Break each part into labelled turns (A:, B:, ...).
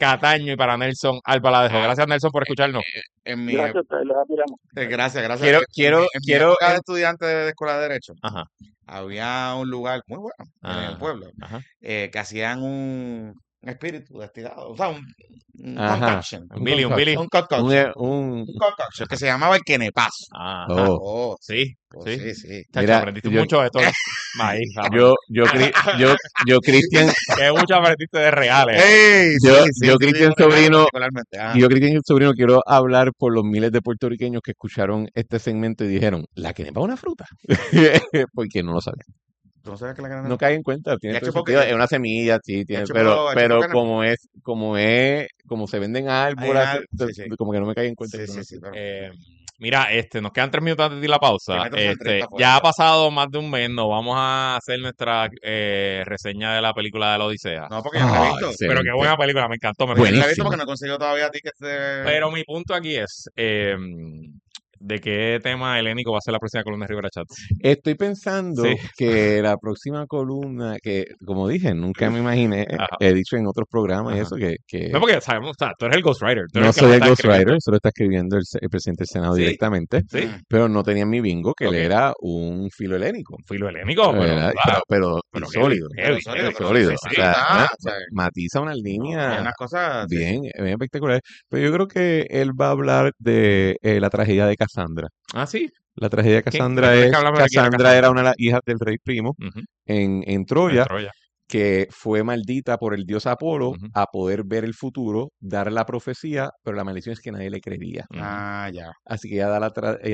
A: Cataño y para Nelson Albaladejo. Gracias, Nelson, por escucharnos.
B: En mi,
C: Gracias a ustedes, los admiramos.
B: gracias.
A: Quiero-
B: En mi
A: quiero-
B: época de estudiante de escuela de Derecho,
A: Ajá.
B: había un lugar muy bueno en el pueblo
A: Ajá.
B: que hacían un espíritu destilado, o sea, un
D: Ajá.
B: concoction.
A: Un Billy.
B: Un concoction.
D: Un
B: concoction que se llamaba el Kenepazo.
A: Ajá.
D: Oh.
A: Sí.
B: Sí.
A: Chacho,
D: Mira,
A: aprendiste
D: yo-
A: mucho de todo. Ahí,
D: yo Cristian,
A: que mucho aprendiste de reales.
B: ¡Ey!
D: Yo, Cristian Sobrino,
B: particularmente.
D: y yo Cristian Sobrino quiero hablar por los miles de puertorriqueños que escucharon este segmento y dijeron, ¿la quenepa es una fruta? Porque no lo saben.
B: ¿Tú no sabes que la granada?
D: No cae en cuenta, tiene
B: Ya
D: todo
B: chupo
D: sentido,
B: que-
D: es una semilla, sí, tiene,
B: chupo-
D: pero
B: ya chupo que no-
D: como se venden árboles,
B: sí.
D: como que no me cae en cuenta.
B: Sí. Pero,
A: Mira, nos quedan 3 minutos antes de ir a la pausa.
B: Te meto en 30 fuerte.
A: Ya ha pasado más de un mes, nos vamos a hacer nuestra reseña de la película de la Odisea.
B: no, porque yo no la he visto.
D: sí.
A: Pero qué buena película, me encantó.
B: Yo no la he visto
D: Buenísimo.
B: porque no he conseguido todavía tickets de...
A: Pero mi punto aquí es, ¿de qué tema helénico va a ser la próxima columna de Rivera Chat?
D: Estoy pensando
A: Sí.
D: que la próxima columna, que como dije, nunca me imaginé,
A: Ajá.
D: he dicho en otros programas y
A: Ajá.
D: eso, que
A: No, porque sabemos, o sea, tú eres el ghostwriter. tú eres
D: no
A: que
D: soy
A: lo
D: el
A: está
D: ghostwriter,
A: escribiendo.
D: eso lo está escribiendo el presidente del Senado
A: ¿Sí?
D: directamente,
A: Sí,
D: pero no tenía en mi bingo que
A: Ok.
D: él era un filo helénico.
A: filo helénico, pero,
D: ¿verdad?
A: pero
D: pero
A: heavy,
D: sólido.
A: heavy,
B: sólido,
A: heavy,
D: sólido.
A: sí,
D: O
A: sí.
D: sea,
B: Ah, o sea,
D: matiza una
B: hay
D: línea
B: unas cosas... sí.
D: bien espectaculares. Pero yo creo que él va a hablar de la tragedia de Cassandra.
A: Ah, sí.
D: La tragedia de
A: ¿Qué?
D: Cassandra
A: ¿De qué
D: es,
A: hablamos aquí de
D: Cassandra
A: Cassandra?
D: era una de las hijas del rey Primo
A: Ujú.
D: en Troya,
A: Troya.
D: que fue maldita por el dios Apolo
A: Ujú.
D: a poder ver el futuro, dar la profecía, pero la maldición es que nadie le creería.
A: Ujú.
B: Ah, ya.
D: Así que ella da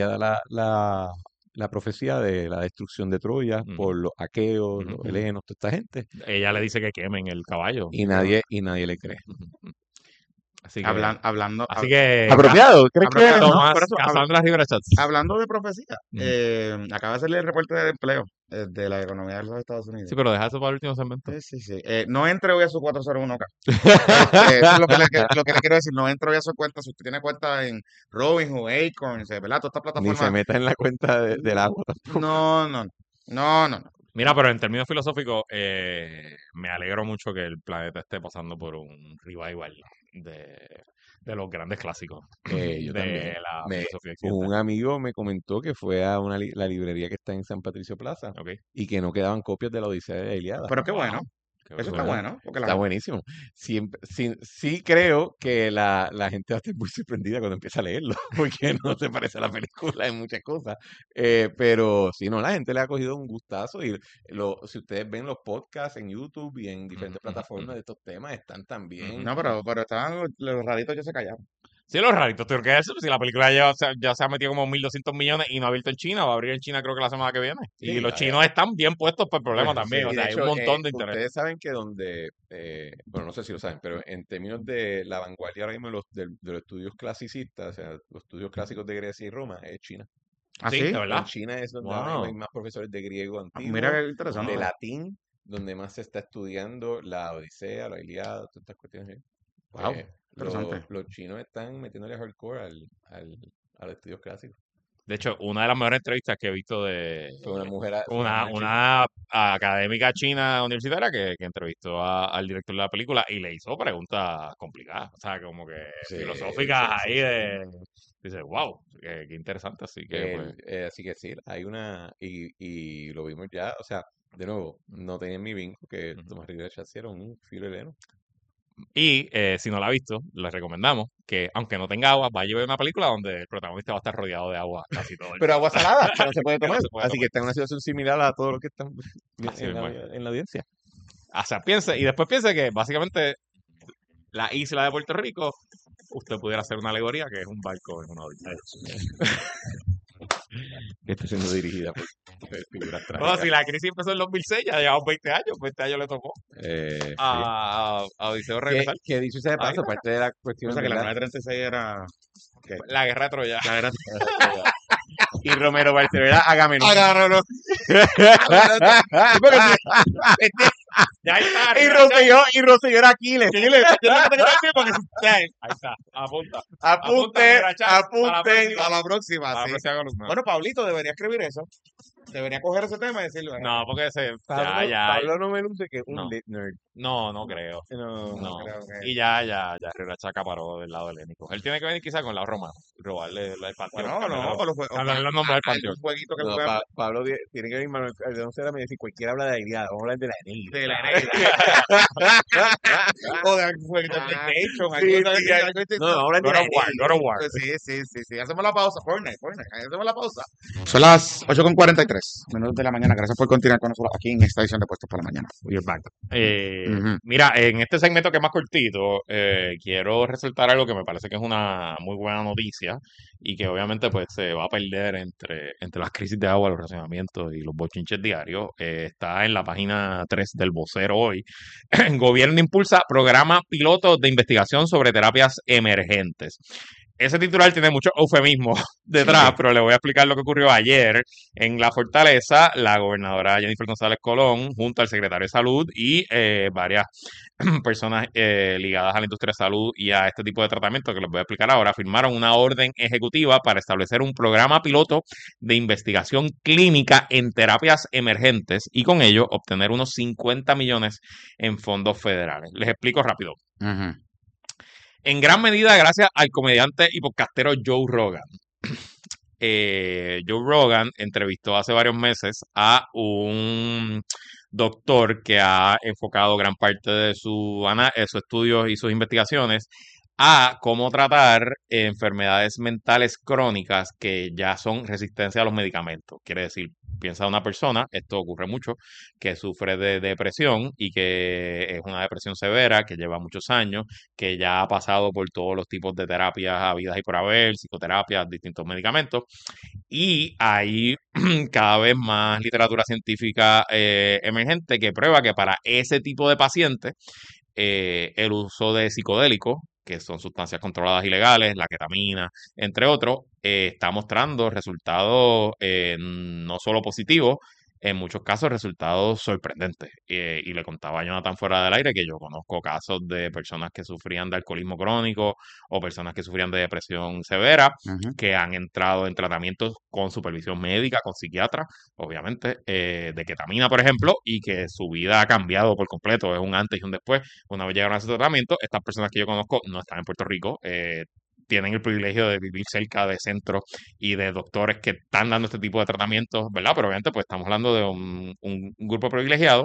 D: la profecía de la destrucción de Troya
A: Ujú.
D: por los aqueos, los
A: Ujú.
D: helenos, toda esta gente,
A: Ella le dice que quemen el caballo.
D: y nadie le cree.
A: Ujú. Así que,
B: Hablando...
A: así que
D: Apropiado, ¿crees
B: Apropiado,
D: que?
B: no,
A: Tomás
B: por eso,
A: Cassandra Rivera Chats.
B: Hablando de profecía,
A: Ujú.
B: acaba de salir el reporte de empleo de la economía de los Estados Unidos.
A: Sí, pero deja eso para el último segmento.
B: Sí. No entre hoy a su 401k. Eso es lo que le quiero decir. No entre hoy a su cuenta. Si usted tiene cuenta en Robinhood, Acorns, ¿verdad? Toda esta
D: Ni se
B: plataforma.
D: meta en la cuenta del agua tampoco.
B: No.
A: Mira, pero en términos filosóficos, me alegro mucho que el planeta esté pasando por un revival de los grandes clásicos
D: Yo
A: de
D: también.
A: la
D: Me-
A: filosofía occidental.
D: Un amigo me comentó que fue a la librería que está en San Patricio Plaza
A: Ok.
D: y que no quedaban copias de la Odisea de la Ilíada.
B: Pero qué
A: Wow.
B: bueno.
A: Qué
B: Eso está
A: bueno.
B: bueno. Porque
D: Está buenísimo. Sí creo que la gente va a estar muy sorprendida cuando empieza a leerlo, porque no se parece a la película en muchas cosas. Pero sí, no, la gente le ha cogido un gustazo y si ustedes ven los podcasts en YouTube y en diferentes plataformas de estos temas, están también.
B: No, pero estaban los raritos, yo se callaron.
A: Sí, los raritos, ¿tú crees eso? Si la película ya se ha metido como 1.200 millones y no ha abierto en China, va a abrir en China creo que la semana que viene. Y
D: Sí,
A: los chinos están bien puestos por el problema
D: Bueno,
A: también.
D: sí,
A: O
D: y
A: sea,
D: de
A: hay
D: hecho,
A: un montón de interés.
D: ustedes saben que bueno, no sé si lo saben, pero en términos de la vanguardia ahora mismo de los estudios clasicistas, o sea, los estudios clásicos de Grecia y Roma, es China.
B: ¿Ah,
A: Sí,
B: sí?
A: de
D: En
A: verdad.
D: China es donde
A: Wow.
D: ahora mismo hay más profesores de griego antiguo,
B: Mira qué interesante.
D: de latín, donde más se está estudiando la Odisea, la Ilíada, todas estas cuestiones.
B: Wow,
D: Los
B: interesante.
D: chinos están metiéndole hardcore a los estudios clásicos.
A: De hecho, una de las mejores entrevistas que he visto
D: Fue una mujer,
A: una académica china universitaria que entrevistó al director de la película y le hizo preguntas complicadas, o sea, como que
D: Sí,
A: filosóficas
D: sí,
A: ahí
D: sí,
A: de... Dice, wow, qué interesante, así que pues...
D: así que sí, hay y lo vimos ya, o sea, de nuevo, no tenía en mi bingo que Tomás Rivera Schatz era un filo heleno.
A: Y si no la ha visto, les recomendamos que, aunque no tenga agua, vaya a ver una película donde el protagonista va a estar rodeado de agua casi todo el
D: Pero agua salada, que no se puede
A: Que no
D: tomar.
A: se puede
D: Así
A: tomar.
D: que está en una situación similar a todo lo que están
A: Así mismo es.
D: en la audiencia.
A: O sea, y después piense que básicamente la isla de Puerto Rico, usted pudiera hacer una alegoría que es un barco en una orilla.
D: Que está siendo dirigida por figuras
A: Bueno,
D: trágicas.
A: si la crisis empezó en los 2006, ya llevamos 20 años le tocó
D: Sí.
A: a Odiseo regresar.
D: Que dicho sea de paso,
A: Ahí,
D: parte de la cuestión
B: O sea, que la
D: ¿verdad?
B: 936 era...
A: La guerra de Troya.
B: La era...
D: Y Romero Barceló era Agamenón.
B: no.
A: Ya está.
D: Y Rosselló era Aquiles.
A: Ahí está. Apunta.
D: Apunte,
A: Rivera Chat,
D: apunte.
B: A la próxima,
A: A la
B: sí.
A: próxima columna.
B: Bueno, Pablito debería escribir eso. debería coger ese tema y decirle,
A: No, porque
D: Pablo no me luce que es un
A: no.
D: lit nerd.
A: No
B: no,
A: creo.
D: No.
B: no
A: No.
B: creo que...
A: Y ya Rivera acaparó del lado helénico. Él tiene que venir quizá con el lado romano, robarle el panteón,
B: Bueno, no, o
A: cambiarle los nombres al panteón.
B: algún jueguito que
D: No,
B: juega
D: Pablo tiene que venir Manuel de 11 me dice cualquiera habla de la Ilíada, vamos a hablar de la Eneida.
B: de la o de algún jueguito de PlayStation,
D: Sí,
B: algo
D: sí,
B: de-
D: no, vamos a hablar de la
A: God of War.
B: Pues sí. Hacemos la pausa. Fortnite. Hacemos la pausa. Son las 8:43 minutos de la mañana. Gracias por continuar con nosotros aquí en esta edición de Puestos por la Mañana.
A: We're back.
B: Ujú.
A: Mira, en este segmento que es más cortito, quiero resaltar algo que me parece que es una muy buena noticia y que obviamente pues se va a perder entre las crisis de agua, los racionamientos y los bochinches diarios. Está en la página 3 del Vocero hoy. Gobierno impulsa programa piloto de investigación sobre terapias emergentes. Ese titular tiene mucho eufemismo detrás, pero le voy a explicar lo que ocurrió ayer en la Fortaleza. La gobernadora Jennifer González Colón, junto al secretario de Salud y varias personas ligadas a la industria de salud y a este tipo de tratamiento que les voy a explicar ahora, firmaron una orden ejecutiva para establecer un programa piloto de investigación clínica en terapias emergentes y con ello obtener unos 50 millones en fondos federales. Les explico rápido.
B: Ujú.
A: En gran medida gracias al comediante y podcastero Joe Rogan. Joe Rogan entrevistó hace varios meses a un doctor que ha enfocado gran parte de sus estudios y sus investigaciones a cómo tratar enfermedades mentales crónicas que ya son resistencia a los medicamentos. Quiere decir, piensa una persona, esto ocurre mucho, que sufre de depresión y que es una depresión severa, que lleva muchos años, que ya ha pasado por todos los tipos de terapias habidas y por haber, psicoterapias, distintos medicamentos. Y hay cada vez más literatura científica emergente que prueba que para ese tipo de pacientes el uso de psicodélicos, que son sustancias controladas ilegales, la ketamina, entre otros, está mostrando resultados no solo positivos, en muchos casos resultados sorprendentes. Y le contaba a Jonathan fuera del aire que yo conozco casos de personas que sufrían de alcoholismo crónico o personas que sufrían de depresión severa,
B: Ujú.
A: que han entrado en tratamientos con supervisión médica, con psiquiatra, obviamente, de ketamina, por ejemplo, y que su vida ha cambiado por completo, es un antes y un después. Una vez llegaron a ese tratamiento, estas personas que yo conozco no están en Puerto Rico, tienen el privilegio de vivir cerca de centros y de doctores que están dando este tipo de tratamientos, ¿verdad? Pero obviamente pues estamos hablando de un grupo privilegiado.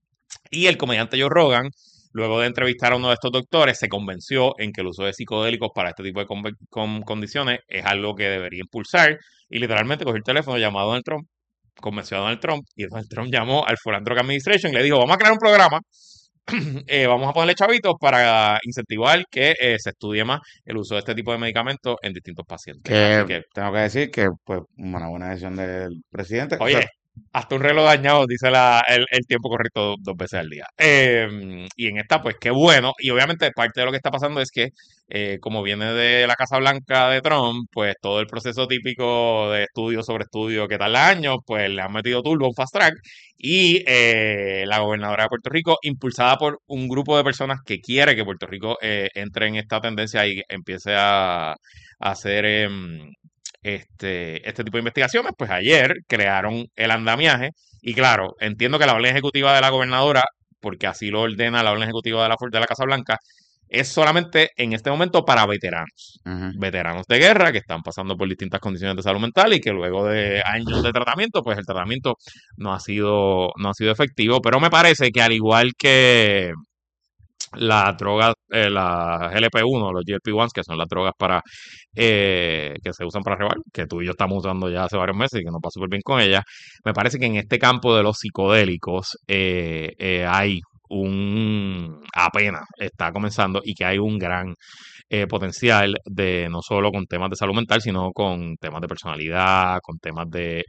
A: Y el comediante Joe Rogan, luego de entrevistar a uno de estos doctores, se convenció en que el uso de psicodélicos para este tipo de condiciones es algo que debería impulsar y literalmente cogió el teléfono, llamó a Donald Trump, convenció a Donald Trump y Donald Trump llamó al Food and Drug Administration y le dijo, vamos a crear un programa, vamos a ponerle chavitos para incentivar que se estudie más el uso de este tipo de medicamentos en distintos pacientes. Así que,
B: Tengo que decir que, pues, una buena decisión del presidente. O sea,
A: oye, hasta un reloj dañado dice el tiempo correcto dos veces al día. Y en esta, pues qué bueno. Y obviamente parte de lo que está pasando es que, como viene de la Casa Blanca de Trump, pues todo el proceso típico de estudio sobre estudio que tarda años, pues le han metido turbo, un fast track. Y la gobernadora de Puerto Rico, impulsada por un grupo de personas que quiere que Puerto Rico entre en esta tendencia y empiece a hacer este tipo de investigaciones, pues ayer crearon el andamiaje y claro, entiendo que la orden ejecutiva de la gobernadora, porque así lo ordena la orden ejecutiva de la Casa Blanca, es solamente en este momento para veteranos.
B: ujú.
A: Veteranos de guerra que están pasando por distintas condiciones de salud mental y que luego de años de tratamiento, pues el tratamiento no ha sido efectivo, pero me parece que al igual que las drogas, las GLP-1, los GLP-1s, que son las drogas para que se usan para rebar, que tú y yo estamos usando ya hace varios meses y que nos va súper bien con ellas. Me parece que en este campo de los psicodélicos hay apenas está comenzando y que hay un gran potencial de no solo con temas de salud mental, sino con temas de personalidad, con temas de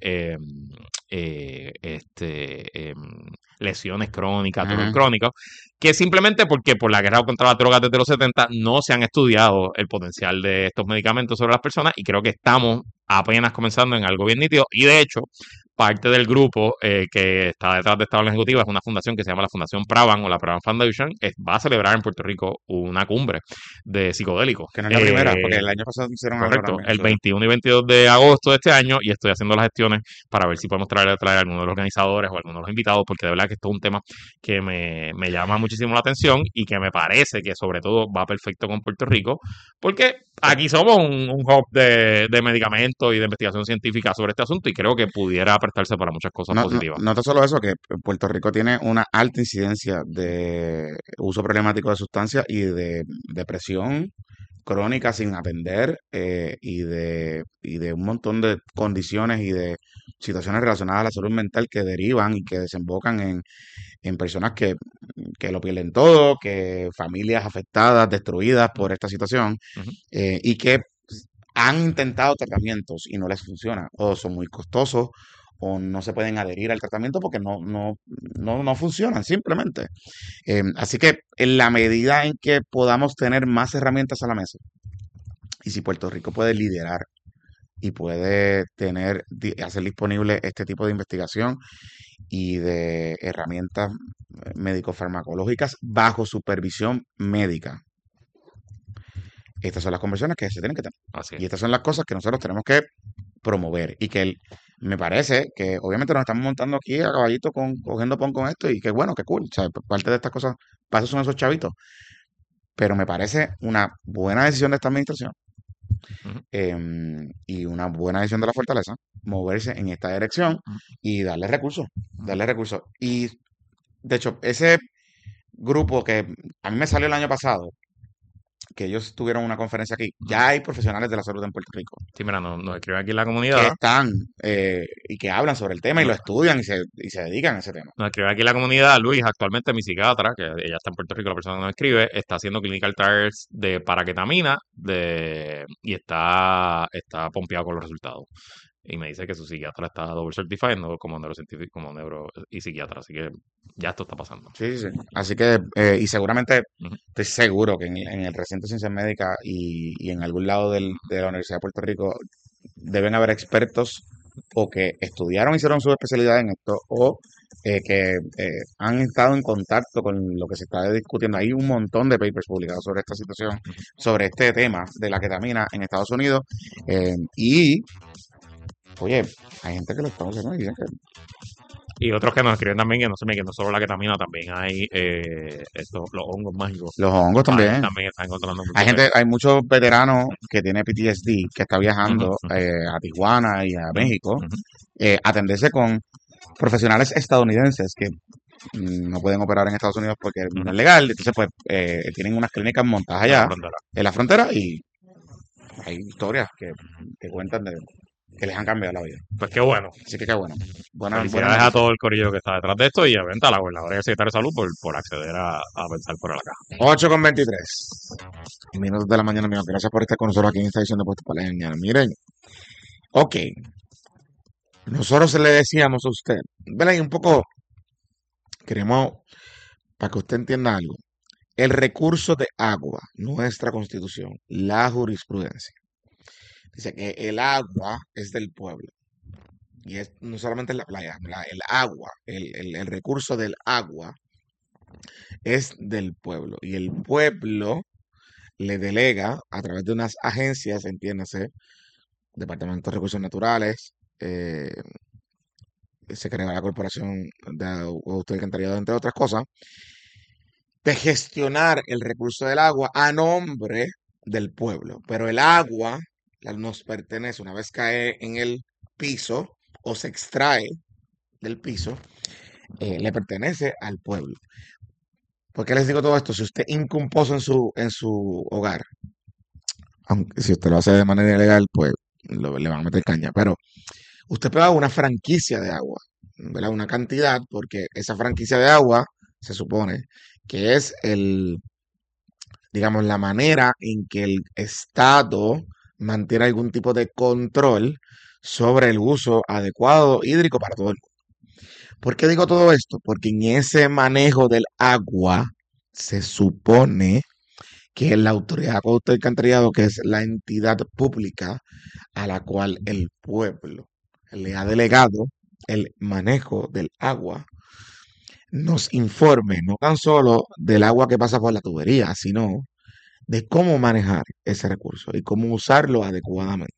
A: lesiones crónicas, dolor
B: Ujú.
A: crónico, que simplemente porque por la guerra contra las drogas desde los 70 no se han estudiado el potencial de estos medicamentos sobre las personas y creo que estamos apenas comenzando en algo bien nítido y de hecho parte del grupo que está detrás de esta orden ejecutiva es una fundación que se llama la Fundación Pravan o la Pravan Foundation. Va a celebrar en Puerto Rico una cumbre de psicodélicos.
B: Que no es la primera, porque el año pasado hicieron algo
A: Correcto,
B: también.
A: el 21 y 22 de agosto de este año, y estoy haciendo las gestiones para ver si podemos traer a alguno de los organizadores o alguno de los invitados, porque de verdad que esto es un tema que me llama muchísimo la atención y que me parece que sobre todo va perfecto con Puerto Rico, porque aquí somos un hub de medicamentos y de investigación científica sobre este asunto y creo que pudiera prestarse para muchas cosas positivas.
B: No tan solo eso, que Puerto Rico tiene una alta incidencia de uso problemático de sustancias y de depresión crónica sin atender y de un montón de condiciones y de situaciones relacionadas a la salud mental que derivan y que desembocan en personas que lo pierden todo, que familias afectadas, destruidas por esta situación
A: Ujú.
B: y que han intentado tratamientos y no les funciona o son muy costosos o no se pueden adherir al tratamiento porque no funcionan simplemente. Así que en la medida en que podamos tener más herramientas a la mesa y si Puerto Rico puede liderar y puede hacer disponible este tipo de investigación y de herramientas médico-farmacológicas bajo supervisión médica. Estas son las conversaciones que se tienen que tener.
A: Así
B: Y
A: es.
B: estas son las cosas que nosotros tenemos que promover. Y que me parece que obviamente nos estamos montando aquí a caballito cogiendo pon con esto y que bueno, que cool. O sea, parte de estas cosas, para eso son esos chavitos. Pero me parece una buena decisión de esta administración
A: Ujú.
B: y una buena decisión de la Fortaleza moverse en esta dirección
A: Ujú.
B: y darle recursos. Darle recursos. Y de hecho, ese grupo que a mí me salió el año pasado, que ellos tuvieron una conferencia aquí, ya hay profesionales de la salud en Puerto Rico
A: Sí, mira, nos escriben aquí en la
B: que
A: comunidad.
B: están y que hablan sobre el tema y lo
A: No-
B: estudian y se dedican a ese tema.
A: Nos escribe aquí en la comunidad, Luis, actualmente mi psiquiatra, que ella está en Puerto Rico, la persona que nos escribe, está haciendo clinical trials de paraketamina y está pompeado con los resultados. Y me dice que su psiquiatra está double certified como neurocientífico, como neuro y psiquiatra, así que ya esto está pasando.
B: Sí, sí, sí. Así que, y seguramente,
A: Ujú.
B: estoy seguro que en el recinto de ciencias médicas y en algún lado de la Universidad de Puerto Rico deben haber expertos o que estudiaron, hicieron su especialidad en esto o que han estado en contacto con lo que se está discutiendo. Hay un montón de papers publicados sobre esta situación, sobre este tema de la ketamina en Estados Unidos y, oye, hay gente que lo está usando y dicen que
A: Y otros que nos escriben también, que no solo la ketamina, también hay los hongos mágicos.
B: los hongos
A: Ahí
B: también.
A: también están encontrando
B: Hay
A: mucho de
B: gente,
A: eso.
B: hay muchos veteranos que tienen PTSD que está
A: Ujú,
B: viajando
A: ujú,
B: a Tijuana y a
A: ujú,
B: México
A: ujú.
B: a atenderse con profesionales estadounidenses que no pueden operar en Estados Unidos porque no
A: Ujú.
B: es legal. Entonces, pues, tienen unas clínicas montadas
A: En la
B: allá
A: frontera.
B: en la frontera y hay historias que cuentan de que les han cambiado la vida.
A: Pues qué bueno.
B: Así que qué bueno. Buena
A: Felicidades a
B: noticia.
A: todo el corillo que está detrás de esto y a la gobernadora y al secretario de salud por acceder a pensar por la caja.
B: 8:23 minutos de la mañana, amigos. Gracias por estar con nosotros aquí en esta edición de Puesto para la Mañana. Miren, ok, nosotros le decíamos a usted, ¿verdad? Y un poco queremos, para que usted entienda algo, el recurso de agua, nuestra constitución, la jurisprudencia, dice que el agua es del pueblo. Y es no solamente en la playa, el agua, el recurso del agua es del pueblo. Y el pueblo le delega a través de unas agencias, entiéndase, Departamento de Recursos Naturales, se crea la Corporación de Agua y Alcantarillado, entre otras cosas, de gestionar el recurso del agua a nombre del pueblo. Pero el agua nos pertenece, una vez cae en el piso o se extrae del piso, le pertenece al pueblo. ¿Por qué les digo todo esto? Si usted incumposo en su hogar, aunque si usted lo hace de manera ilegal, pues le van a meter caña. Pero usted paga una franquicia de agua, ¿verdad? Una cantidad, porque esa franquicia de agua se supone que es digamos, la manera en que el Estado mantiene algún tipo de control sobre el uso adecuado hídrico para todo el mundo. ¿Por qué digo todo esto? Porque en ese manejo del agua se supone que la Autoridad de Acueducto y Alcantarillado, que es la entidad pública a la cual el pueblo le ha delegado el manejo del agua nos informe no tan solo del agua que pasa por la tubería, sino de cómo manejar ese recurso y cómo usarlo adecuadamente.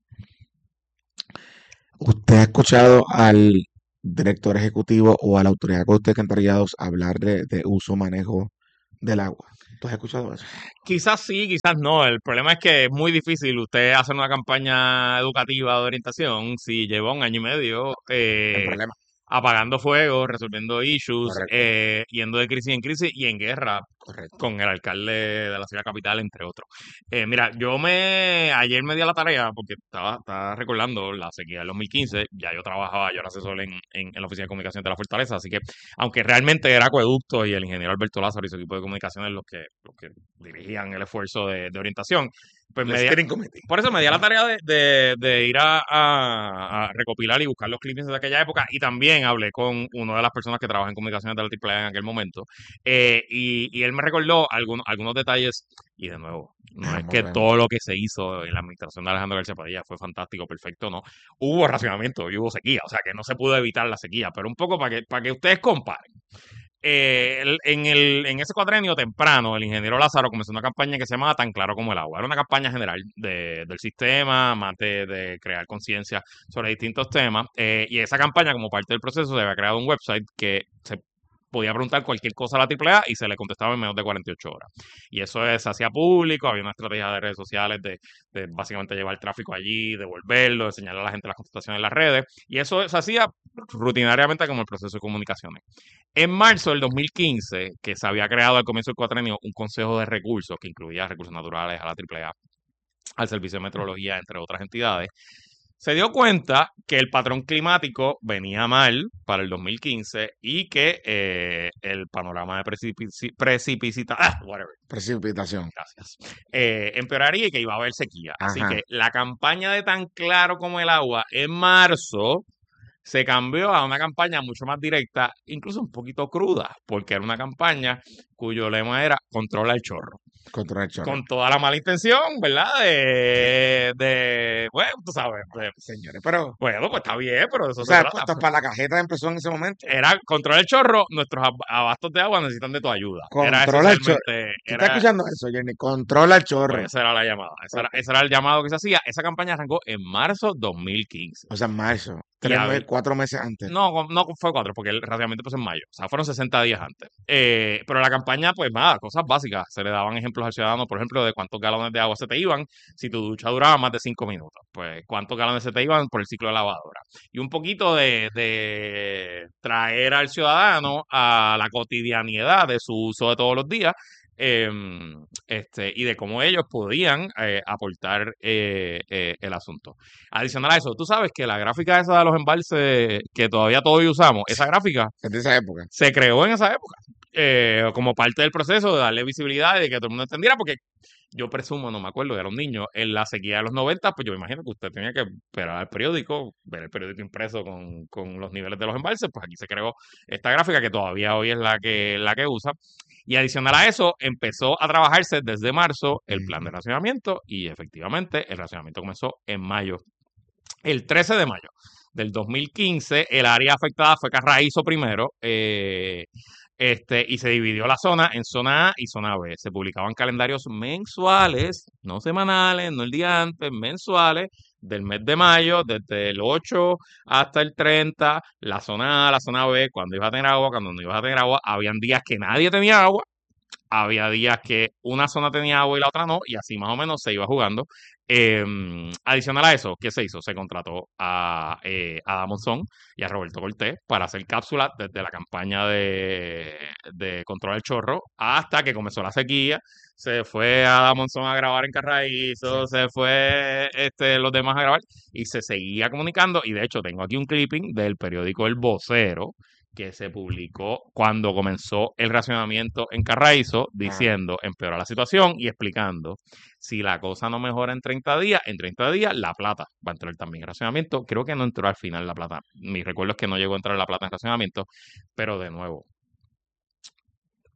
B: ¿Usted ha escuchado al director ejecutivo o a la autoridad que usted encargados hablar de uso manejo del agua? ¿Tú has escuchado eso?
A: Quizás sí, quizás no. El problema es que es muy difícil usted hacer una campaña educativa de orientación si lleva un año y medio
B: El problema.
A: apagando fuegos, resolviendo issues,
B: Correcto,
A: yendo de crisis en crisis y en guerra
B: correcto.
A: con el alcalde de la ciudad capital, entre otros. Mira, ayer me di a la tarea, porque estaba recordando la sequía del 2015, ya yo era asesor en la Oficina de Comunicación de la Fortaleza, así que aunque realmente era Acueducto y el ingeniero Alberto Lázaro y su equipo de comunicaciones los que dirigían el esfuerzo de orientación, pues
B: El steering committee.
A: por eso me di a la tarea de ir a recopilar y buscar los clips de aquella época y también hablé con una de las personas que trabaja en comunicaciones de la AAA en aquel momento y él me recordó algunos detalles y de nuevo, no es
B: Muy
A: que
B: bien.
A: todo lo que se hizo en la administración de Alejandro García Padilla fue fantástico, perfecto, no. Hubo racionamiento y hubo sequía, o sea que no se pudo evitar la sequía, pero un poco para que ustedes comparen. En ese cuatrenio temprano, el ingeniero Lázaro comenzó una campaña que se llamaba Tan Claro como el Agua. Era una campaña general del sistema, más de crear conciencia sobre distintos temas. Y esa campaña, como parte del proceso, se había creado un website que se podía preguntar cualquier cosa a la AAA y se le contestaba en menos de 48 horas. Y eso se hacía público, había una estrategia de redes sociales de básicamente llevar el tráfico allí, devolverlo, enseñarle a la gente las contestaciones en las redes. Y eso se hacía rutinariamente como el proceso de comunicaciones. En marzo del 2015, que se había creado al comienzo del cuatrenio un consejo de recursos que incluía recursos naturales a la AAA, al Servicio de Meteorología, entre otras entidades, se dio cuenta que el patrón climático venía mal para el 2015 y que el panorama de
B: Precipitación.
A: gracias, empeoraría y que iba a haber sequía. Así
B: Ajá.
A: que la campaña de Tan Claro como el Agua en marzo se cambió a una campaña mucho más directa, incluso un poquito cruda, porque era una campaña cuyo lema era controla el chorro.
B: Contra el chorro.
A: Con toda la mala intención, ¿verdad? Bueno, tú sabes,
B: Señores, pero,
A: bueno, pues está bien, pero de eso
B: o
A: se
B: sea,
A: trata.
B: puestos para la cajeta empezó en ese momento.
A: Era controla el chorro, nuestros abastos de agua necesitan de tu ayuda. Era
B: Controla el chorro.
A: esencialmente,
B: ¿Tú estás escuchando eso, Jenny? Controla el chorro.
A: pues esa era la llamada,
B: Ok.
A: ese era el llamado que se hacía. Esa campaña arrancó en marzo 2015.
B: O sea, en marzo.
A: Y había,
B: 4 meses antes.
A: no fue 4, porque el racionamiento empezó en mayo. O sea, fueron 60 días antes. Pero la campaña, pues nada, cosas básicas. Se le daban ejemplos al ciudadano, por ejemplo, de cuántos galones de agua se te iban si tu ducha duraba más de 5 minutos. Pues cuántos galones se te iban por el ciclo de lavadora. Y un poquito de traer al ciudadano a la cotidianidad de su uso de todos los días. Y de cómo ellos podían aportar el asunto. Adicional a eso, tú sabes que la gráfica esa de los embalses que todavía todos usamos, esa gráfica
B: Es de esa época.
A: se creó en esa época como parte del proceso de darle visibilidad y de que todo el mundo entendiera, porque yo presumo, no me acuerdo, era un niño, en la sequía de los 90, pues yo me imagino que usted tenía que esperar el periódico, ver el periódico impreso con los niveles de los embalses, pues aquí se creó esta gráfica que todavía hoy es la que usa. Y adicional a eso, empezó a trabajarse desde marzo el plan de racionamiento y efectivamente el racionamiento comenzó en mayo. El 13 de mayo del 2015, el área afectada fue Carraízo primero, y se dividió la zona en zona A y zona B. Se publicaban calendarios mensuales, no semanales, no el día antes, mensuales, del mes de mayo, desde el 8 hasta el 30, la zona A, la zona B, cuando ibas a tener agua, cuando no ibas a tener agua, habían días que nadie tenía agua, había días que una zona tenía agua y la otra no, y así más o menos se iba jugando. Adicional a eso, ¿qué se hizo? Se contrató a Damonzón y a Roberto Cortés para hacer cápsulas desde la campaña de Control del Chorro hasta que comenzó la sequía. Se fue a Damonzón a grabar en Carraízo, se fue los demás a grabar y se seguía comunicando. Y de hecho, tengo aquí un clipping del periódico El Vocero que se publicó cuando comenzó el racionamiento en Carraízo, diciendo empeora la situación y explicando si la cosa no mejora en 30 días la plata va a entrar también en racionamiento. Creo que no entró al final la plata. Mi recuerdo es que no llegó a entrar la plata en racionamiento, pero de nuevo,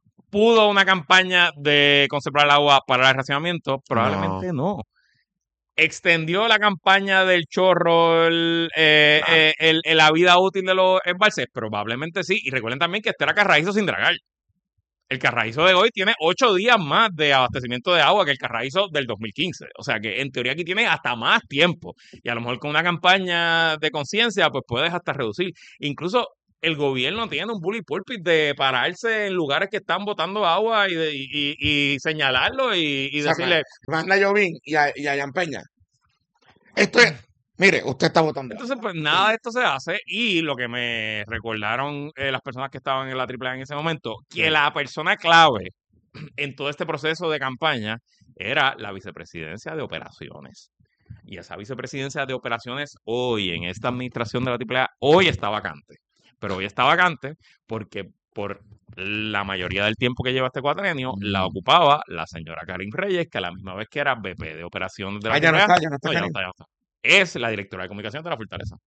A: ¿pudo una campaña de conservar el agua para el racionamiento?
B: No.
A: Probablemente no. extendió la campaña del chorro, la vida útil de los embalses. Probablemente sí. Y recuerden también que este era Carraízo sin dragar. El Carraízo de hoy tiene 8 días más de abastecimiento de agua que el Carraízo del 2015. O sea que en teoría aquí tiene hasta más tiempo. Y a lo mejor con una campaña de conciencia, pues puedes hasta reducir. Incluso el gobierno tiene un bully pulpit de pararse en lugares que están botando agua y señalarlo y
B: O sea,
A: decirle.
B: manda a Jovín y a Jan Peña. Esto es, mire, usted está votando.
A: Entonces, pues nada de esto se hace. Y lo que me recordaron las personas que estaban en la AAA en ese momento, que
B: Sí.
A: la persona clave en todo este proceso de campaña era la vicepresidencia de operaciones. Y esa vicepresidencia de operaciones hoy, en esta administración de la AAA, hoy está vacante. Pero hoy está vacante porque por la mayoría del tiempo que lleva este cuatrenio, la ocupaba la señora Karin Reyes, que a la misma vez que era VP de operaciones de la
B: Ya no
A: AAA.
B: está, ya no está,
A: No, ya no
B: Karin.
A: está, ya no está. Es la directora de comunicación de la Fortaleza.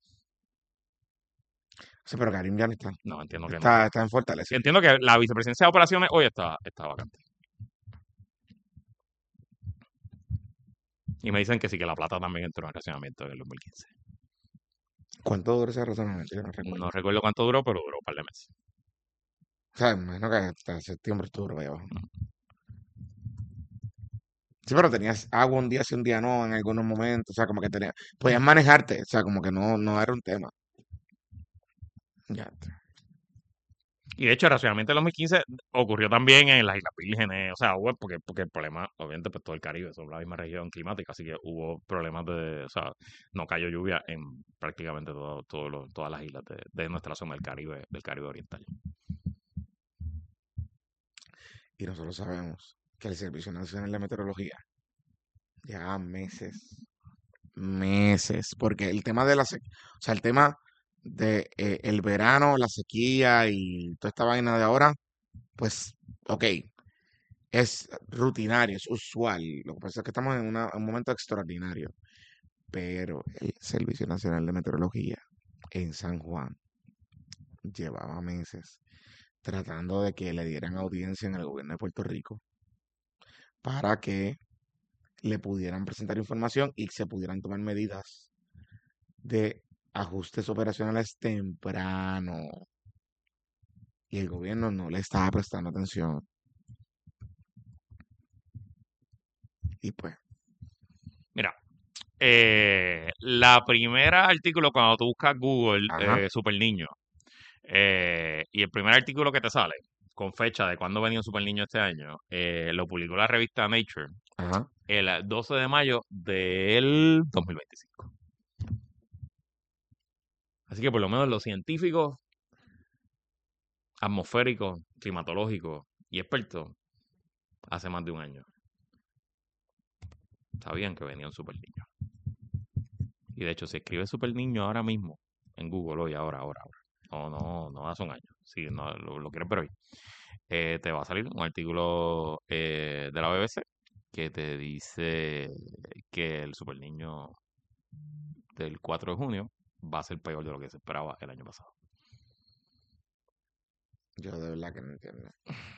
B: Sí, pero Karim ya no está.
A: No, entiendo que no.
B: Está en Fortaleza.
A: Entiendo que la vicepresidencia de operaciones hoy está vacante. Y me dicen que sí, que La Plata también entró en racionamiento en el 2015.
B: ¿Cuánto dura ese razonamiento? Yo no recuerdo.
A: No recuerdo cuánto duró, pero duró un par de meses.
B: O sea, me imagino que hasta septiembre estuvo por ahí abajo. Sí, pero tenías agua un día sí, un día no, en algunos momentos. O sea, como que podías manejarte. O sea, como que no era un tema. Ya.
A: Y de hecho, el racionamiento del 2015 ocurrió también en las Islas Vírgenes. O sea, porque el problema, obviamente, pues todo el Caribe son la misma región climática, así que hubo problemas o sea, no cayó lluvia en prácticamente todas las islas de nuestra zona del Caribe oriental.
B: Y nosotros sabemos que el Servicio Nacional de Meteorología lleva meses, porque el tema de o sea, el tema de el verano, la sequía y toda esta vaina de ahora, pues, ok, es rutinario, es usual. Lo que pasa es que estamos en un momento extraordinario, pero el Servicio Nacional de Meteorología en San Juan llevaba meses tratando de que le dieran audiencia en el gobierno de Puerto Rico para que le pudieran presentar información y se pudieran tomar medidas de ajustes operacionales temprano. Y el gobierno no le estaba prestando atención. Y pues,
A: Mira, la primera artículo cuando tú buscas Google
B: ajá,
A: Super Niño y el primer artículo que te sale con fecha de cuándo venía un Super Niño este año, lo publicó la revista Nature
B: ajá.
A: el 12 de mayo del 2025. Así que por lo menos los científicos atmosféricos, climatológicos y expertos hace más de un año sabían que venía un Super Niño. Y de hecho, si escribes Super Niño ahora mismo en Google, hoy, ahora. No hace un año. Si no lo quieres ver hoy. Te va a salir un artículo de la BBC que te dice que el Super Niño del 4 de junio va a ser peor de lo que se esperaba el año pasado.
B: Yo de verdad que no entiendo.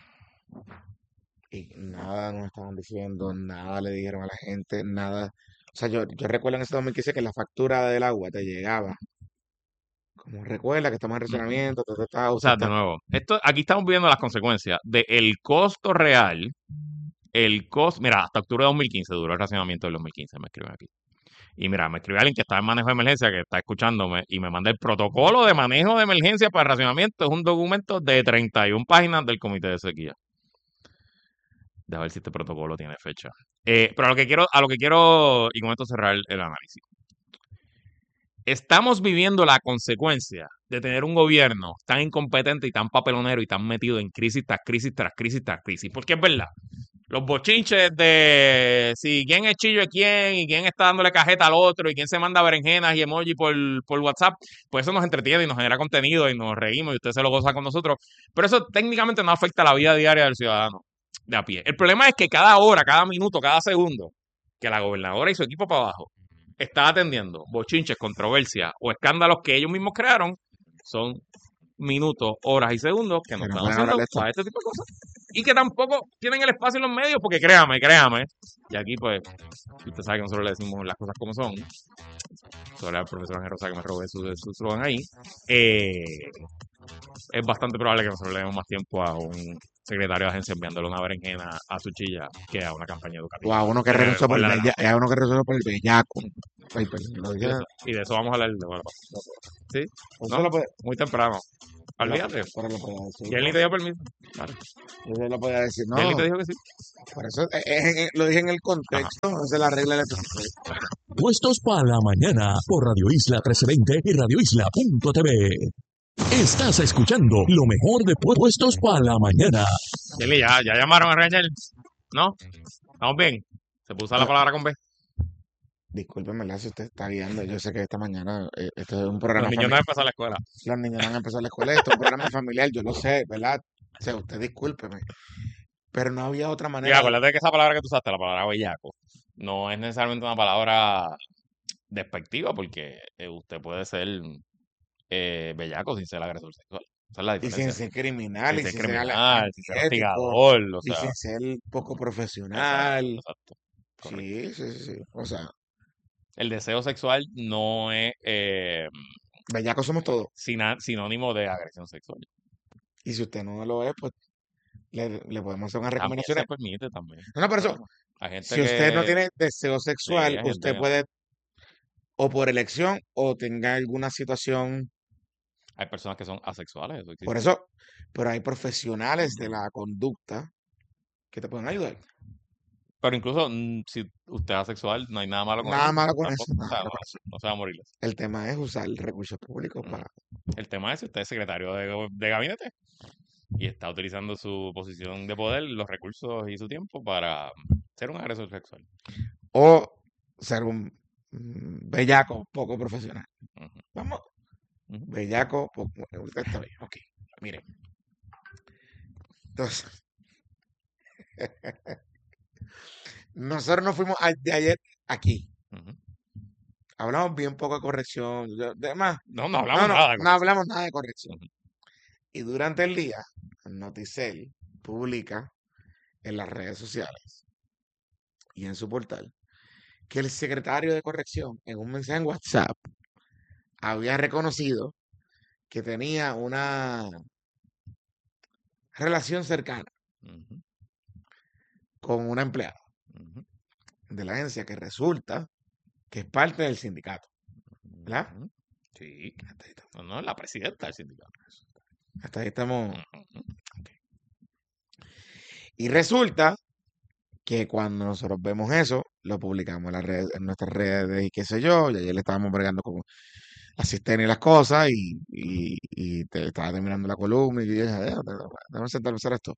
B: Y nada nos estaban diciendo, nada le dijeron a la gente, nada. O sea, yo recuerdo en ese 2015 que la factura del agua te llegaba. Como recuerda que estamos en racionamiento,
A: O
B: usted
A: sea, de
B: está.
A: nuevo, aquí estamos viendo las consecuencias del costo real. Mira, hasta octubre de 2015 duró el racionamiento del 2015, me escriben aquí. Y mira, me escribe alguien que está en manejo de emergencia, que está escuchándome, y me manda el protocolo de manejo de emergencia para racionamiento. Es un documento de 31 páginas del Comité de Sequía. De ver si este protocolo tiene fecha. Pero a lo que quiero, y con esto cerrar el análisis. Estamos viviendo la consecuencia de tener un gobierno tan incompetente y tan papelonero y tan metido en crisis tras crisis tras crisis tras crisis. Porque es verdad, los bochinches de si quién es chillo de quién y quién está dándole cajeta al otro y quién se manda berenjenas y emoji por WhatsApp, pues eso nos entretiene y nos genera contenido y nos reímos y usted se lo goza con nosotros. Pero eso técnicamente no afecta la vida diaria del ciudadano de a pie. El problema es que cada hora, cada minuto, cada segundo que la gobernadora y su equipo para abajo está atendiendo bochinches, controversias o escándalos que ellos mismos crearon, son minutos, horas y segundos que no
B: Que no
A: están
B: pueden hablar
A: haciendo
B: de esto.
A: para este tipo de cosas. y que tampoco tienen el espacio en los medios, porque créame, y aquí pues, usted sabe que nosotros le decimos las cosas como son, sobre al profesor Ángel Rosa que me robé su slogan ahí, eh, es bastante probable que nosotros le demos más tiempo a un secretario de agencia enviándole una berenjena a su chilla que a una campaña
B: O
A: educativa.
B: a uno que renunció por el a uno que renunció por el bellaco. Ay, perdón, lo dije.
A: Y de eso vamos a hablar. Bueno, sí,
B: Eso
A: ¿no?
B: lo puede,
A: Muy temprano. Olvídate.
B: pero lo puede decir.
A: Y él ni te dio permiso. Vale.
B: Eso lo puede decir.
A: Y él ni
B: No,
A: te dijo que sí.
B: por eso lo dije en el contexto. Esa es la regla de la
C: Puestos para la mañana por Radio Isla 1320 y radioisla.tv. Estás escuchando lo mejor de Puestos para la mañana.
A: Jelly, ya llamaron a Rangel. ¿No? ¿Estamos bien? ¿Se puso la palabra con B?
B: Discúlpeme, ¿verdad? Si usted está guiando, yo sé que esta mañana esto es un programa
A: Los niños no
B: familiar.
A: han empezado la escuela.
B: Los niños no han empezado la escuela, esto es un programa familiar, yo lo sé, ¿verdad? O sea, usted discúlpeme. Pero no había otra
A: Y
B: manera.
A: acuérdate que esa palabra que tú usaste, la palabra bellaco, no es necesariamente una palabra despectiva, porque usted puede ser bellaco sin ser agresor sexual. Esa es la
B: Y sin
A: diferencia.
B: ser criminal,
A: Sin
B: y
A: ser
B: sin ser
A: criminal, sin ser
B: antiético,
A: hostigador, o
B: y
A: sea,
B: sin ser poco
A: exacto,
B: profesional.
A: exacto, correcto.
B: Sí, sí, sí, sí. O sea,
A: El deseo sexual no es
B: bellacos somos todos.
A: sinónimo de agresión sexual.
B: Y si usted no lo es, pues le podemos hacer unas
A: También
B: recomendaciones.
A: se permite también.
B: No, no, pero eso,
A: Hay gente
B: si usted no
A: que
B: tiene deseo
A: sí,
B: sexual,
A: hay
B: usted
A: gente,
B: puede, o por elección, o tenga alguna situación.
A: hay personas que son asexuales, eso
B: Por
A: existe.
B: eso, pero hay profesionales de la conducta que te pueden ayudar.
A: Pero incluso si usted es asexual, no hay nada malo con
B: Nada
A: eso.
B: malo con
A: Tampoco,
B: eso,
A: o
B: nada
A: sea,
B: malo con eso.
A: no se va a morir.
B: El tema es usar recursos públicos para.
A: El tema es si usted es secretario de gabinete y está utilizando su posición de poder, los recursos y su tiempo para ser un agresor sexual.
B: O ser un bellaco poco profesional.
A: Ujú,
B: Vamos,
A: ujú.
B: bellaco poco. Está bien, ok. Miren. Entonces, nosotros nos fuimos de ayer aquí.
A: Ujú.
B: Hablamos bien poco de corrección. Demás,
A: No hablamos
B: no,
A: nada de
B: no hablamos nada de corrección.
A: Ujú.
B: Y durante el día, Noticel publica en las redes sociales y en su portal que el secretario de corrección, en un mensaje en WhatsApp, había reconocido que tenía una relación cercana
A: Ujú,
B: con una empleada
A: ujú,
B: de la agencia que resulta que es parte del sindicato, ¿verdad?
A: ujú. Sí.
B: Hasta ahí estamos.
A: No, la presidenta del sindicato.
B: Hasta ahí estamos.
A: Ujú.
B: Y resulta que cuando nosotros vemos eso, lo publicamos en las redes, en nuestras redes y qué sé yo, y ayer le estábamos bregando con asisten y las cosas y te estaba terminando la columna y yo dije, déjame sentarme a hacer esto.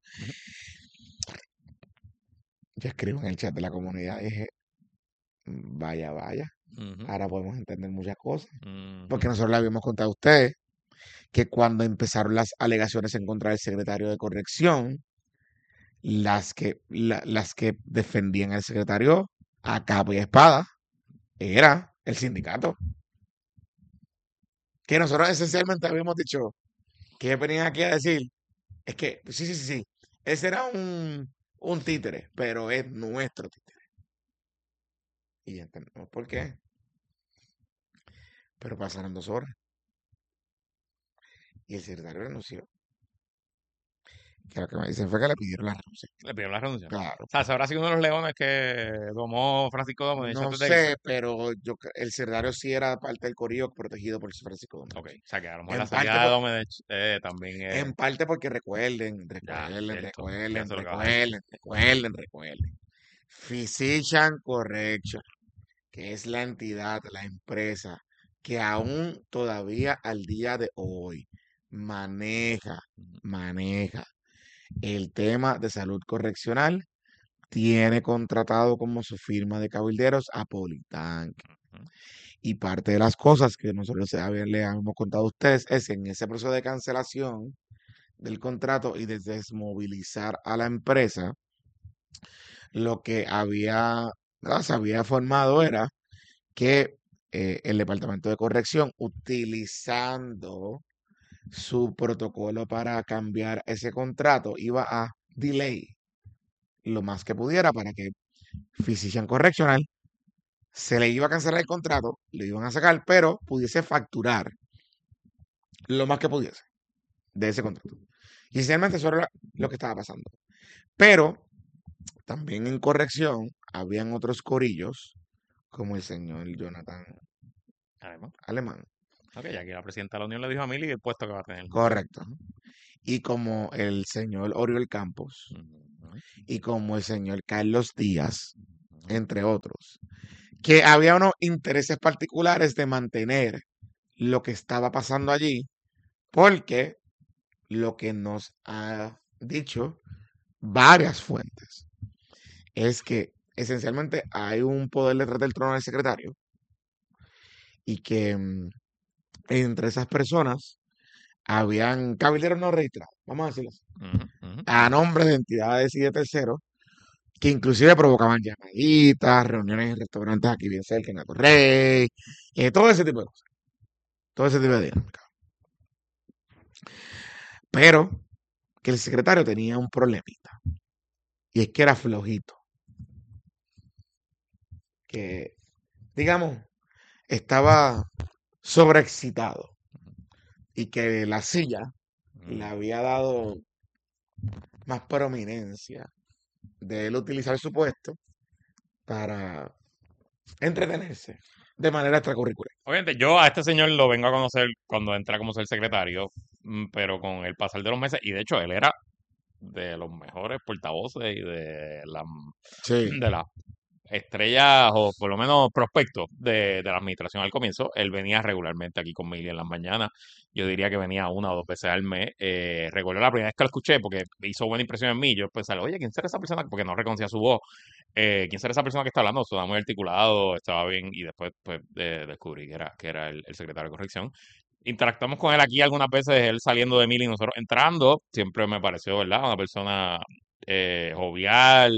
B: Yo escribo en el chat de la comunidad y dije, vaya,
A: Ujú,
B: ahora podemos entender muchas cosas.
A: ujú.
B: Porque nosotros le habíamos contado a ustedes que cuando empezaron las alegaciones en contra del secretario de corrección, las que defendían al secretario a capa y espada era el sindicato. Que nosotros esencialmente habíamos dicho que venían aquí a decir, es que, sí, ese era un títere, pero es nuestro títere. Y entendemos por qué. Pero pasaron 2 horas y el secretario renunció. Que lo que me dicen fue que le pidieron la renuncia.
A: Le pidió la renuncia.
B: Claro.
A: O sea, ¿se habrá sido uno de los leones que domó Francisco Domínguez
B: No
A: antes de irse?
B: sé, pero el secretario sí era parte del corillo protegido por Francisco Domínguez.
A: Ok, o sea que a lo mejor
B: En
A: la
B: parte,
A: salida de Domínguez también es...
B: en parte porque recuerden,
A: Ya, cierto. Eso es lo que vas a
B: recuerden. Physician Correction, que es la entidad, la empresa, que aún todavía al día de hoy maneja el tema de salud correccional, tiene contratado como su firma de cabilderos a Politank.
A: Ujú.
B: Y parte de las cosas que nosotros le hemos contado a ustedes es que en ese proceso de cancelación del contrato y de desmovilizar a la empresa, lo que se había formado era que el Departamento de Corrección, utilizando su protocolo para cambiar ese contrato, iba a delay lo más que pudiera para que Physician Correctional se le iba a cancelar el contrato, lo iban a sacar, pero pudiese facturar lo más que pudiese de ese contrato. Y esencialmente eso era lo que estaba pasando. Pero también en corrección habían otros corillos, como el señor Jonathan
A: Además,
B: Alemán.
A: ok, ya que la presidenta de la Unión le dijo a Milly el puesto que va a tener.
B: Correcto. Y como el señor Oriol Campos,
A: Ujú,
B: y como el señor Carlos Díaz,
A: ujú.
B: entre otros, que había unos intereses particulares de mantener lo que estaba pasando allí, porque lo que nos ha dicho varias fuentes es que esencialmente hay un poder detrás del trono del secretario y que entre esas personas habían cabilderos no registrados, vamos a decirlo así,
A: Ujú, ujú.
B: a nombre de entidades y de terceros, que inclusive provocaban llamaditas, reuniones en restaurantes aquí bien cerca, en Atorrey, todo ese tipo de cosas, todo ese tipo de dinámica. Pero que el secretario tenía un problemita, y es que era flojito, que, digamos, estaba sobreexcitado y que la silla le había dado más prominencia de él utilizar su puesto para entretenerse de manera extracurricular.
A: Obviamente, yo a este señor lo vengo a conocer cuando entra como ser secretario, pero con el pasar de los meses, y de hecho él era de los mejores portavoces y
B: Sí,
A: de las estrellas o por lo menos prospectos de la administración al comienzo. Él venía regularmente aquí con Mili en las mañanas. Yo diría que venía una o dos veces al mes. Recuerdo la primera vez que lo escuché porque hizo buena impresión en mí. Yo pensaba, oye, ¿quién será esa persona? Porque no reconocía su voz. ¿Quién será esa persona que está hablando? Estaba muy articulado, estaba bien y después pues, descubrí que era el secretario de corrección. Interactuamos con él aquí algunas veces, él saliendo de Mili y nosotros entrando. Siempre me pareció, ¿verdad? Una persona jovial,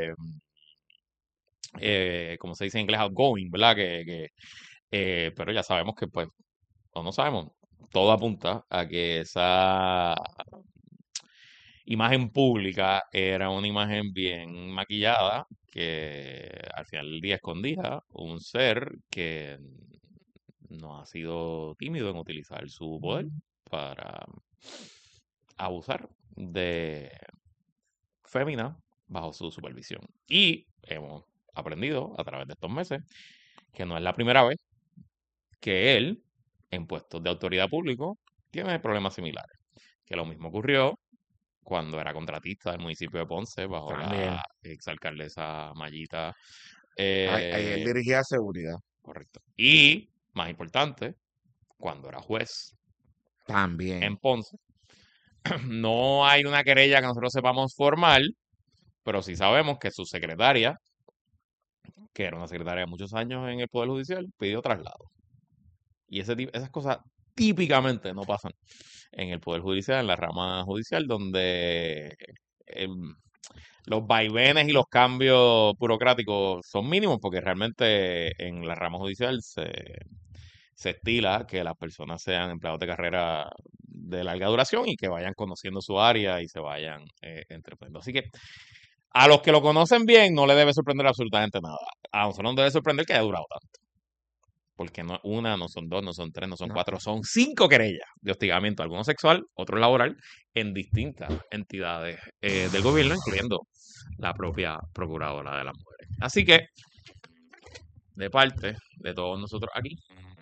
A: como se dice en inglés, outgoing, ¿verdad? Pero ya sabemos que, pues, o no sabemos, todo apunta a que esa imagen pública era una imagen bien maquillada, que al final del día escondía un ser que no ha sido tímido en utilizar su poder para abusar de féminas bajo su supervisión. Y hemos aprendido a través de estos meses que no es la primera vez que él, en puestos de autoridad público, tiene problemas similares. Que lo mismo ocurrió cuando era contratista del municipio de Ponce, bajo
B: también.
A: la exalcaldesa Mayita.
B: Ahí él
A: eh,
B: dirigía seguridad.
A: Correcto. Y, más importante, cuando era juez
B: También.
A: en Ponce. No hay una querella que nosotros sepamos formal, pero sí sabemos que su secretaria, que era una secretaria de muchos años en el Poder Judicial, pidió traslado. Y esas cosas típicamente no pasan en el Poder Judicial, en la rama judicial, donde em, los vaivenes y los cambios burocráticos son mínimos, porque realmente en la rama judicial se estila que las personas sean empleados de carrera de larga duración y que vayan conociendo su área y se vayan entreteniendo. Así que a los que lo conocen bien no le debe sorprender absolutamente nada. A nosotros nos debe sorprender que haya durado tanto. Porque no una, no son dos, no son tres, no son
B: No.
A: cuatro, son cinco querellas de hostigamiento, algunos sexual, otro laboral, en distintas entidades del gobierno, incluyendo la propia Procuradora de las Mujeres. Así que, de parte de todos nosotros aquí,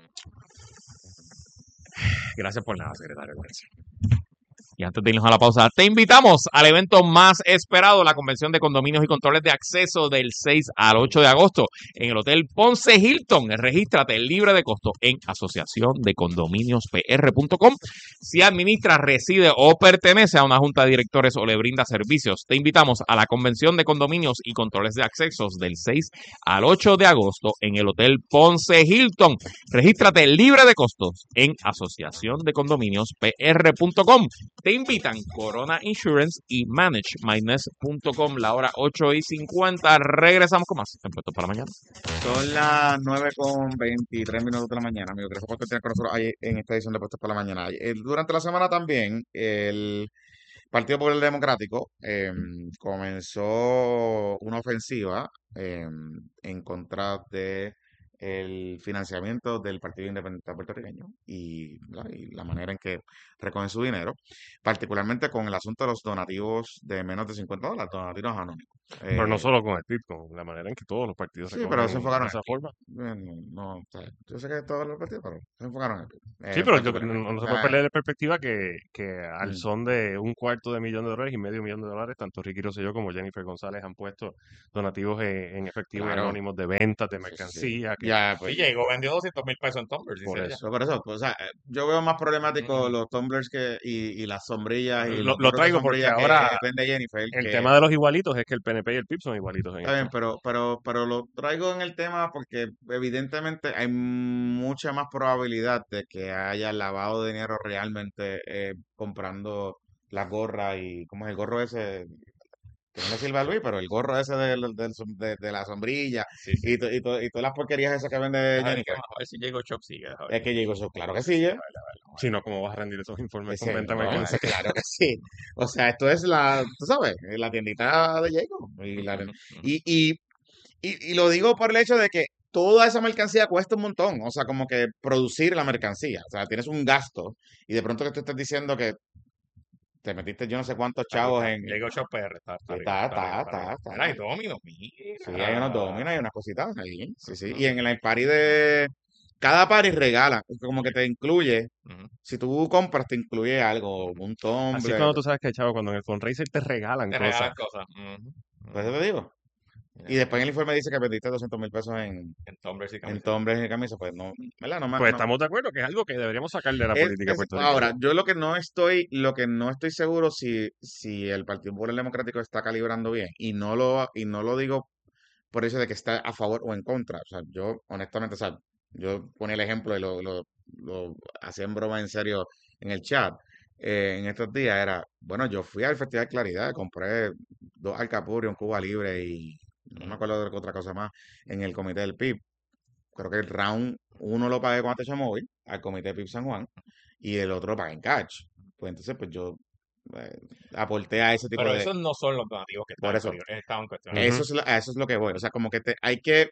A: gracias por nada, secretario. Y antes de irnos a la pausa, te invitamos al evento más esperado, la Convención de Condominios y Controles de Acceso del 6 al 8 de agosto en el Hotel Ponce Hilton. Regístrate libre de costo en asociaciondecondominios.pr.com. Si administra, reside o pertenece a una junta de directores o le brinda servicios, te invitamos a la Convención de Condominios y Controles de Accesos del 6 al 8 de agosto en el Hotel Ponce Hilton. Regístrate libre de costos en asociaciondecondominios.pr.com. Te invitan Corona Insurance y ManageMyNest.com. La hora 8:50. Regresamos con más en Puestos para la Mañana.
B: Son las 9:23 de la mañana, amigo. Gracias por continuar con nosotros ahí en esta edición de Puestos para la Mañana. Durante la semana también, el Partido Popular Democrático comenzó una ofensiva en contra de el financiamiento del Partido Independiente Puertorriqueño ¿verdad? Y la manera en que recogen su dinero, particularmente con el asunto de los donativos de menos de $50, donativos anónimos.
E: Pero no solo con el PIB, con la manera en que todos los partidos
B: Sí, pero se
E: recogen de
B: enfocaron en
E: esa
B: el PIB.
E: forma.
B: No, o sea, yo sé que todos los partidos, pero se enfocaron en el PIB,
E: Sí, pero
B: particularmente.
E: no
B: O
E: se puede
B: sea,
E: perder de perspectiva que al
B: mm,
E: son de $250,000 y $500,000, tanto Ricky Rosselló como Jennifer González han puesto donativos en efectivo y
B: claro,
E: anónimos de ventas, de
B: sí, sí, sí.
E: mercancía, que
B: Ya,
A: Sí,
B: pues,
A: llegó, vendió 200,000 pesos en Tumblr,
E: por
A: dice ella.
E: eso.
B: por eso, pues, o sea, yo veo más problemático
A: Ujú.
B: los tumblers y las sombrillas y
E: Lo,
B: los
E: lo
B: gorros de
E: traigo porque
B: sombrilla que
E: ahora
B: vende Jennifer,
E: el
B: que
E: tema de los igualitos es que el PNP y el PIB son igualitos en
B: está bien,
E: esto.
B: pero lo traigo en el tema porque evidentemente hay mucha más probabilidad de que haya lavado de dinero realmente comprando las gorras y, ¿cómo es el gorro ese? Que no le sirve a Luis, pero el gorro ese de la sombrilla
A: Sí, sí.
B: y todas las porquerías esas que vende
A: A ver,
B: Jennifer.
A: a ver si Jacob Shop sigue. A ver.
B: Es que llegó eso, claro que sí, ¿eh?
E: Si no, ¿cómo vas a rendir esos informes con
B: Ese,
E: venta de
B: no,
E: mercancía?
B: ese claro que sí. O sea, esto es tú sabes, la tiendita de Jacob. Y lo digo por el hecho de que toda esa mercancía cuesta un montón. O sea, como que producir la mercancía. O sea, tienes un gasto. Y de pronto que tú estás diciendo que te metiste yo no sé cuántos
A: Aquí
B: chavos
A: está.
B: en.
A: Jacob Shop PR está arriba,
B: Está,
A: está arriba,
B: está,
A: está arriba.
B: está, está.
A: Mira, hay Domino,
B: Sí, hay unos
A: mira.
B: dominos y unas cositas ahí. Sí, sí. Y en el party de. Cada party regala. Como que te incluye.
A: Ujú.
B: Si tú compras, te incluye algo. Un
E: Así es
B: tumbler.
E: cuando tú sabes que, chavo, cuando en el fundraiser te regalan
A: Te
E: cosas.
A: regalan cosas. Ujú,
B: Pues
A: ujú.
B: eso te digo.
A: Mira,
B: Y después en el informe dice que vendiste $200,000
A: en Tumblr y
B: en
A: camisetas.
B: tumblers y camisas. Pues no, ¿verdad?
E: Pues estamos de acuerdo que es algo que deberíamos sacar de la política
B: Ahora,
E: puertorriqueña.
B: yo lo que no estoy seguro si el Partido Popular Democrático está calibrando bien, y no lo digo por eso de que está a favor o en contra. O sea, yo honestamente, o sea, yo ponía el ejemplo y lo hacía en broma en serio en el chat. En estos días era, bueno, yo fui al Festival Claridad, compré 2 alcapurrias, un Cuba Libre y no me
A: Ujú.
B: acuerdo de otra cosa más en el comité del PIB. Creo que el round uno lo pagué con ATH Móvil al comité PIB San Juan y el otro lo pagué en cash. Pues entonces, pues yo eh, aporté a ese tipo
A: Pero
B: de.
A: esos no son los donativos que
B: Por eso,
A: estaban cuestionando.
E: Ujú.
B: a eso es lo que voy. O sea, como que hay que,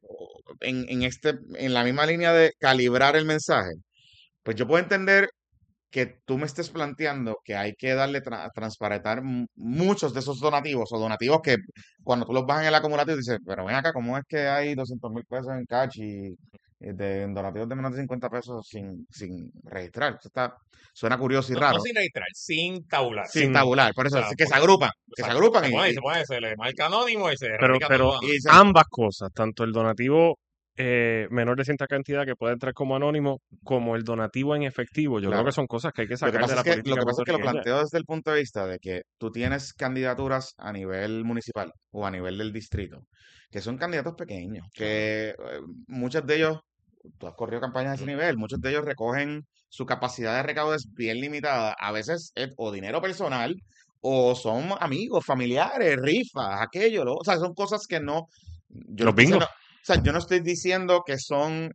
B: en la misma línea de calibrar el mensaje, pues yo puedo entender que tú me estés planteando que hay que darle transparentar muchos de esos donativos o donativos que cuando tú los bajas en el acumulativo dices, pero ven acá, ¿cómo es que hay $200,000 en cash y en donativos de menos de $50 sin registrar? Eso suena curioso y
A: No, no
B: raro.
A: sin registrar, sin tabular.
B: Sin
E: Sin,
B: tabular, por
A: O
B: eso,
A: sea,
B: así que
A: porque,
B: que se
A: exacto,
B: agrupan
A: se le marca anónimo y se
E: pero,
A: erradica todo
E: pero
A: lo
B: y
A: anónimo.
B: dicen,
E: ambas cosas, tanto el donativo menor de cierta cantidad que puede entrar como anónimo, como el donativo en efectivo, yo creo que
B: claro.
E: son cosas que hay que
B: Lo que
E: sacar de
B: pasa es
E: la
B: que,
E: política
B: lo
E: puertorriqueña.
B: planteo desde el punto de vista de que tú tienes candidaturas a nivel municipal o a nivel del distrito, que son candidatos pequeños,
A: Claro.
B: que muchos de ellos, tú has corrido campañas a ese
A: Ujú.
B: nivel, muchos de ellos recogen su capacidad de recaudo es bien limitada, a veces es o dinero personal o son amigos, familiares, rifas, aquello, o sea, son cosas que no, yo no
E: Los
B: estoy diciendo,
E: bingos.
B: o sea, yo no estoy diciendo que son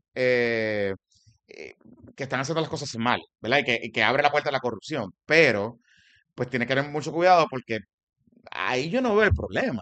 B: eh, que están haciendo las cosas mal, ¿verdad? Y que abre la puerta a la corrupción. Pero, pues tiene que tener mucho cuidado porque ahí yo no veo el problema.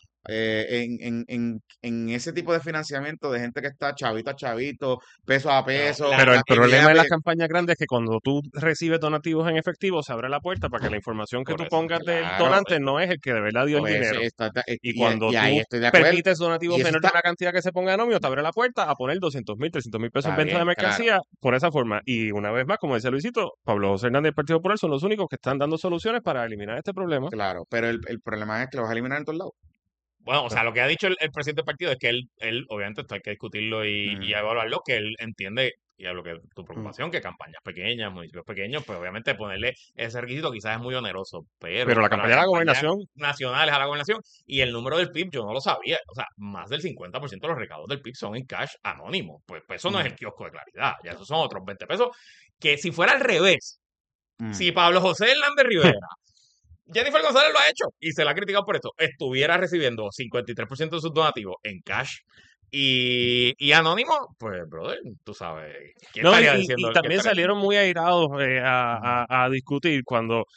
B: En ese tipo de financiamiento de gente que está chavito a chavito, peso a
A: Pero
B: peso,
E: Pero el
B: y
E: problema en las campañas grandes es que cuando tú recibes donativos en efectivo, se abre la puerta para que la información que
A: por
E: tú
A: eso.
E: pongas del
B: claro,
E: donante no es el que de verdad dio el
B: pues
E: dinero. Y
B: y
E: cuando
B: ahí
E: tú
B: estoy de acuerdo.
E: permites donativos
B: Y eso
E: menores de
B: está,
E: una cantidad que se ponga anónimo, te abre la puerta a poner 200,000, 300,000 pesos en
B: está
E: venta de
B: bien, claro,
E: mercancía por esa forma. Y una vez más, como decía Luisito, Pablo José Hernández del Partido Popular son los únicos que están dando soluciones para eliminar este problema.
B: claro. Pero el problema es que lo vas a eliminar en todos lados.
A: Bueno, o sea, lo que ha dicho el presidente del partido es que él obviamente, esto hay que discutirlo y
B: Ujú,
A: evaluarlo, que él entiende, y a lo que tu
E: Mm.
A: preocupación, que campañas pequeñas, municipios pequeños, pues obviamente ponerle ese requisito quizás es muy oneroso,
E: Pero
A: pero
E: la
A: para las
E: campaña de la
A: campañas
E: gobernación,
A: nacionales a la gobernación y el número del PIB, yo no lo sabía, o sea, más del 50% de los recaudos del PIB son en cash anónimo, pues eso no es
B: ujú,
A: el kiosco de Claridad, ya esos son otros 20 pesos, que si fuera al revés,
B: ujú.
A: si Pablo José Hernández Rivera Jennifer González lo ha hecho y se la ha criticado por esto. Estuviera recibiendo 53% de sus donativos en cash y anónimo, pues, brother, tú sabes, ¿qué
E: no,
A: estaría
E: y
A: diciendo? ¿Qué
E: también
A: estaría diciendo?
E: salieron muy airados a discutir cuando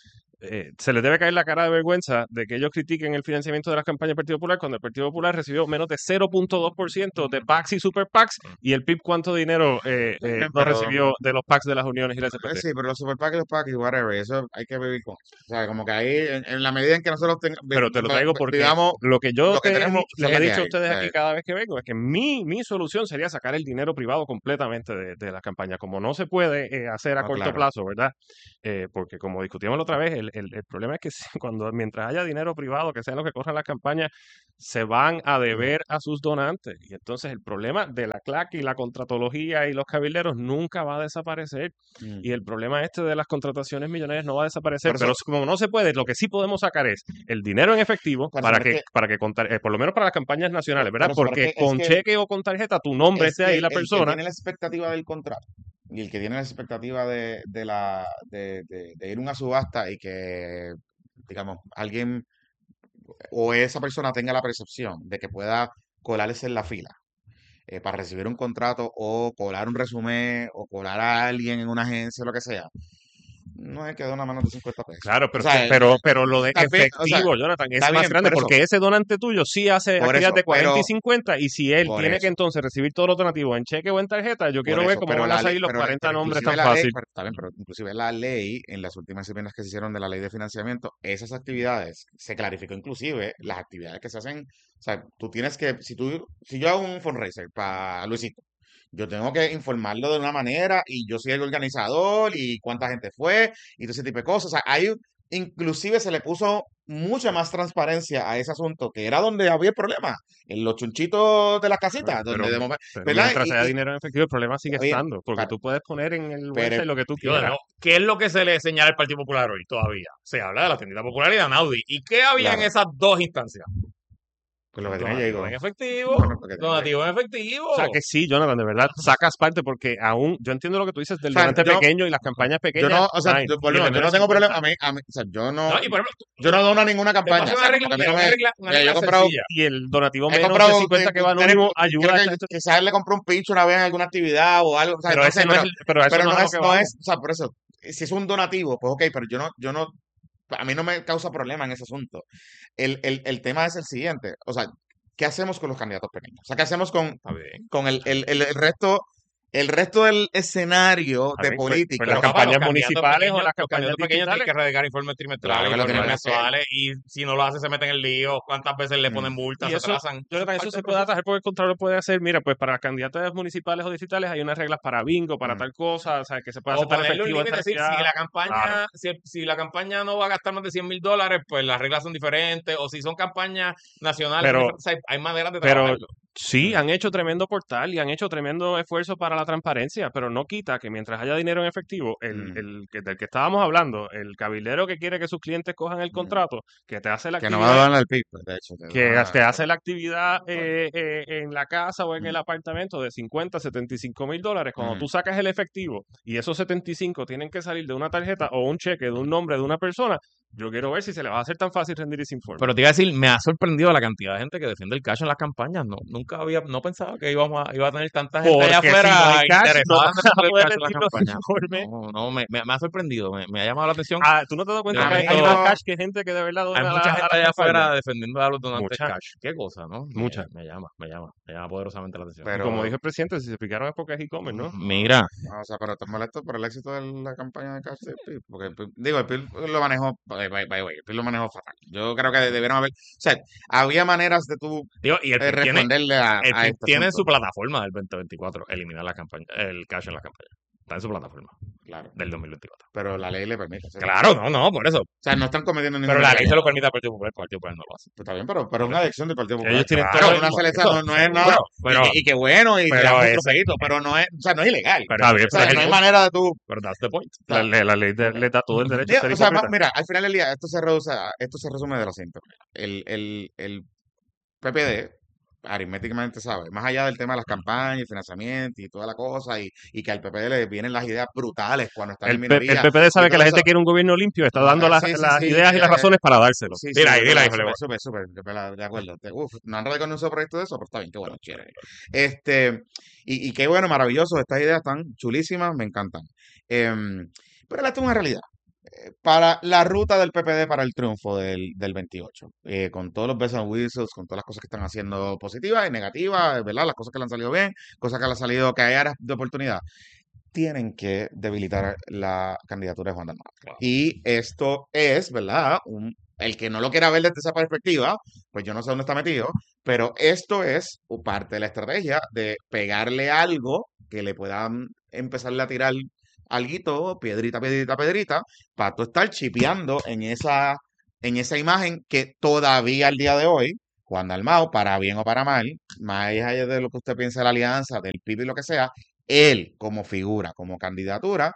E: se les debe caer la cara de vergüenza de que ellos critiquen el financiamiento de las campañas del Partido Popular cuando el Partido Popular recibió menos de 0.2% de PACs y super PACs y el PIB cuánto dinero no
B: Pero,
E: recibió de los PACs de las uniones y la SPT.
B: sí, pero los super PAC y los PAC y whatever, eso hay que vivir con eso. O sea, como que ahí, en la medida en que nosotros
E: Pero te lo traigo porque
B: vivamos
E: lo que yo
B: lo que tenemos,
E: les
B: son
E: he
B: de
E: dicho a
B: ahí.
E: ustedes aquí cada vez que vengo es que mi solución sería sacar el dinero privado completamente de la campaña. Como no se puede hacer a
B: No,
E: corto
B: claro.
E: plazo, ¿verdad? Porque como discutimos la otra vez, el problema es que mientras haya dinero privado, que sean los que corran las campañas, se van a deber a sus donantes. Y entonces el problema de la CLAC y la contratología y los cabilderos nunca va a desaparecer.
B: Mm.
E: Y el problema de las contrataciones millonarias no va a desaparecer.
B: Por eso-
E: Pero como no se puede, lo que sí podemos sacar es el dinero en efectivo
B: Por eso,
E: para
B: pero es
E: que, para que contar, por lo menos para las campañas nacionales,
B: por
E: ¿verdad?
B: eso, pero
E: Porque
B: es que-
E: con
B: es que-
E: cheque o con tarjeta tu nombre
B: es
E: esté ahí
B: que
E: la
B: el que
E: persona.
B: tiene la expectativa del contrato y el que tiene la expectativa de ir a una subasta y que, digamos, alguien o esa persona tenga la percepción de que pueda colarse en la fila para recibir un contrato o colar un resumen o colar a alguien en una agencia o lo que sea, no es que de una mano de 50 pesos.
E: Claro,
B: O
E: pero,
B: sea,
E: pero lo de
B: también, o sea,
E: efectivo, Jonathan, es
B: está
E: más
B: bien,
E: grande
B: por eso.
E: porque ese donante tuyo sí hace
B: Por
E: actividades
B: eso,
E: de 40 y
B: pero
E: 50 y si él
B: por
E: tiene que
B: eso.
E: entonces recibir todos los donativos en cheque o en tarjeta, yo
B: Por
E: quiero ver
B: eso,
E: cómo
B: pero
E: van a
B: la ley,
E: salir los 40 nombres
B: inclusive
E: tan
B: la ley,
E: fácil.
B: pero, está bien, pero inclusive la ley, en las últimas enmiendas que se hicieron de la ley de financiamiento, esas actividades, se clarificó inclusive las actividades que se hacen, o sea, tú tienes que, si yo hago un fundraiser para Luisito, yo tengo que informarlo de una manera y yo soy el organizador y cuánta gente fue y todo ese tipo de cosas. O sea, ahí inclusive se le puso mucha más transparencia a ese asunto, que era donde había el problema, en los chunchitos de las casitas,
E: Pero,
B: donde de momento,
E: pero
B: ¿verdad?
E: mientras haya dinero en efectivo, el problema sigue
B: Está bien,
E: estando, porque
B: pero,
E: tú puedes poner en el
B: pero
E: website lo que tú
A: Yo,
E: quieras.
A: ¿qué es lo que se le señala al Partido Popular hoy todavía? Se habla de la tiendita popular y de Anaudi. ¿Y qué había en
B: claro,
A: esas dos instancias?
B: pues lo que tenía
A: Donativo
B: Diego,
A: en efectivo.
B: bueno, lo que tenía Diego.
A: Donativo en
E: O sea
A: efectivo.
E: que sí, Jonathan, de verdad, sacas parte porque aún, yo entiendo lo que tú dices del
B: O sea,
E: donante
B: yo,
E: pequeño y las campañas
B: yo
E: pequeñas,
B: no, o sea,
E: fine.
B: yo,
E: Y
B: volvemos,
E: el
B: yo
E: menos
B: no tengo
E: 50.
B: problema, o sea,
A: No, y por ejemplo,
B: yo no dono ninguna
A: te
B: campaña,
A: paso
B: o
A: una
B: sea,
A: regla,
B: porque a mí
A: mira,
B: no
A: una
B: me,
A: regla, una
B: mira, yo he
A: regla
B: comprado,
A: sencilla.
E: Y el donativo
B: he
E: menos de
B: comprado,
E: 50 que va anónimo ayuda
B: creo
E: a
B: que
E: que la gente...
B: quizás le compré un pincho una vez en alguna actividad o algo, o sea,
E: Pero
B: no
E: ese
B: sé,
E: no es, pero eso
B: pero
E: no
B: no
E: es a lo
B: es,
E: que
B: no
E: vamos.
B: es, o sea, por eso, si es un donativo, pues ok, pero yo no, a mí no me causa problema en ese asunto. El tema es el siguiente, o sea, ¿qué hacemos con los candidatos pequeños? O sea, ¿qué hacemos
A: Está bien.
B: con el resto del escenario
E: Está
B: de
E: bien, pues
B: política?
E: las
A: Pero papá,
E: campañas municipales o las
A: los
E: campañas
A: candidatos pequeños tienen
E: digitales.
A: que radicar informes
B: Claro
A: trimestrales,
B: que lo
A: informes
B: tienen que hacer.
A: mensuales, y si no lo hacen se meten en lío, cuántas veces le ponen
B: Mm.
A: multas,
E: Y
A: se
E: eso,
A: atrasan. Eso es
E: Jonathan, eso
A: parte
E: se
A: del
E: puede
A: proceso.
E: atajar porque el Contralor puede hacer, mira, pues para las candidatas municipales o digitales hay unas reglas para bingo, para
B: Mm.
E: tal cosa, o sea, que se puede
A: O
E: hacer tan
A: ponerle un
E: efectivo en
A: límite,
E: tal
A: decir, si
E: actividad.
A: la
E: Claro.
A: campaña, si la campaña no va a gastar más de $100,000, pues las reglas son diferentes, o si son campañas nacionales, son
E: Pero,
A: diferentes. O sea, hay maneras de
E: pero
A: trabajarlo.
E: sí,
B: Mm.
E: han hecho tremendo portal y han hecho tremendo esfuerzo para la transparencia, pero no quita que mientras haya dinero en efectivo,
B: Mm.
E: del que estábamos hablando, el cabildero que quiere que sus clientes cojan el
B: Mm.
E: contrato, que te hace la
B: Que no va a
E: actividad,
B: donar el PIB, de hecho,
E: que te hace la actividad en la casa o en el
B: Mm.
E: apartamento de 50, $75,000, cuando
B: Mm.
E: tú sacas el efectivo y esos 75 tienen que salir de una tarjeta o un cheque de un nombre de una persona, yo quiero ver si se le va a hacer tan fácil rendir ese informe.
A: Pero te iba a decir, me ha sorprendido la cantidad de gente que defiende el cash en las campañas. No pensaba que iba a tener tanta gente allá
E: Porque si no
A: afuera
E: hay cash, no
A: interesada en
E: vas a
A: defender el
E: poder
A: cash en las
E: rendir los
A: campañas.
E: informes.
A: No, me ha sorprendido, me ha llamado la atención.
E: Ah, ¿tú no te das cuenta
A: De
E: que hay
A: momento,
E: más
B: no-
E: cash que gente que de verdad
A: hay
E: dona
A: mucha
E: a
A: gente
E: las
A: allá
E: campañas?
A: afuera defendiendo a los donantes
E: Mucha,
A: cash. Qué cosa, ¿no?
E: mucha.
A: Me llama poderosamente la atención.
E: Y como
B: Pero,
E: dijo el presidente, si se picaron es porque es e-commerce, ¿no?
A: Mira,
B: no, o sea, pero estoy molesto por el éxito de la campaña de Cash del PIB, porque digo, el PIB lo manejó, el PIB lo manejó fatal. Yo creo que debieron haber, o sea, había maneras de tú
A: digo, y el PIB
B: responderle a este
A: tiene en su
B: asunto.
A: plataforma del 2024 eliminar la campaña, el cash en la campaña. Está en su plataforma
B: Claro,
A: del 2024.
B: pero la ley le permite hacerlo.
A: Claro, no, por eso.
B: O sea, no están cometiendo
A: Pero
B: ninguna
A: la ley se lo
B: ilegalidad.
A: permite al Partido Popular, el Partido Popular no lo hace.
B: Pues está bien, pero es una elección del Partido Popular.
E: Ellos tienen
A: Claro,
E: todo
B: Es
E: el...
B: una
A: por
B: selección,
A: eso,
B: no es nada,
A: seguro, pero
B: y qué bueno, y
E: Pero
B: tiramos un
E: ese-
B: trofeito, pero no es, o sea, no es ilegal.
A: pero
E: Está bien,
B: O sea,
E: pero
B: no hay manera de tú.
A: pero that's the point.
B: O sea,
E: la ley le da todo el derecho a ser
B: o sea,
E: hipócrita.
B: mira, al final del día, esto se resume de lo siguiente. El PPD, aritméticamente, ¿sabe? Más allá del tema de las campañas, y financiamiento y toda la cosa, y que al PPD le vienen las ideas brutales cuando están en
E: El
B: minoría.
E: PPD sabe
B: y
E: que
B: todo
E: la gente
B: eso.
E: quiere un gobierno limpio, está dando las
B: Sí,
E: ideas y las razones para dárselo.
B: Sí,
A: Dile ahí,
B: es
A: dile ahí,
B: verdad,
A: Julio.
B: súper, de acuerdo. No han radicado un solo proyecto de eso, pero está bien, qué bueno, chévere. Este, y qué bueno, maravilloso, estas ideas están chulísimas, me encantan. Pero esto es una realidad. para la ruta del PPD para el triunfo del 28, con todos los bells and whistles, con todas las cosas que están haciendo positivas y negativas, ¿verdad? Las cosas que le han salido bien, cosas que le han salido que hay áreas de oportunidad. Tienen que debilitar la candidatura de Juan Dalmau.
A: Claro.
B: Y esto es, ¿verdad? El que no lo quiera ver desde esa perspectiva, pues yo no sé dónde está metido, pero esto es parte de la estrategia de pegarle algo que le puedan empezarle a tirar alguito, piedrita, piedrita, piedrita, para tú estar chipeando en esa imagen que todavía al día de hoy, Juan Dalmau, para bien o para mal, más allá de lo que usted piensa de la alianza, del PIB y lo que sea, él como figura, como candidatura,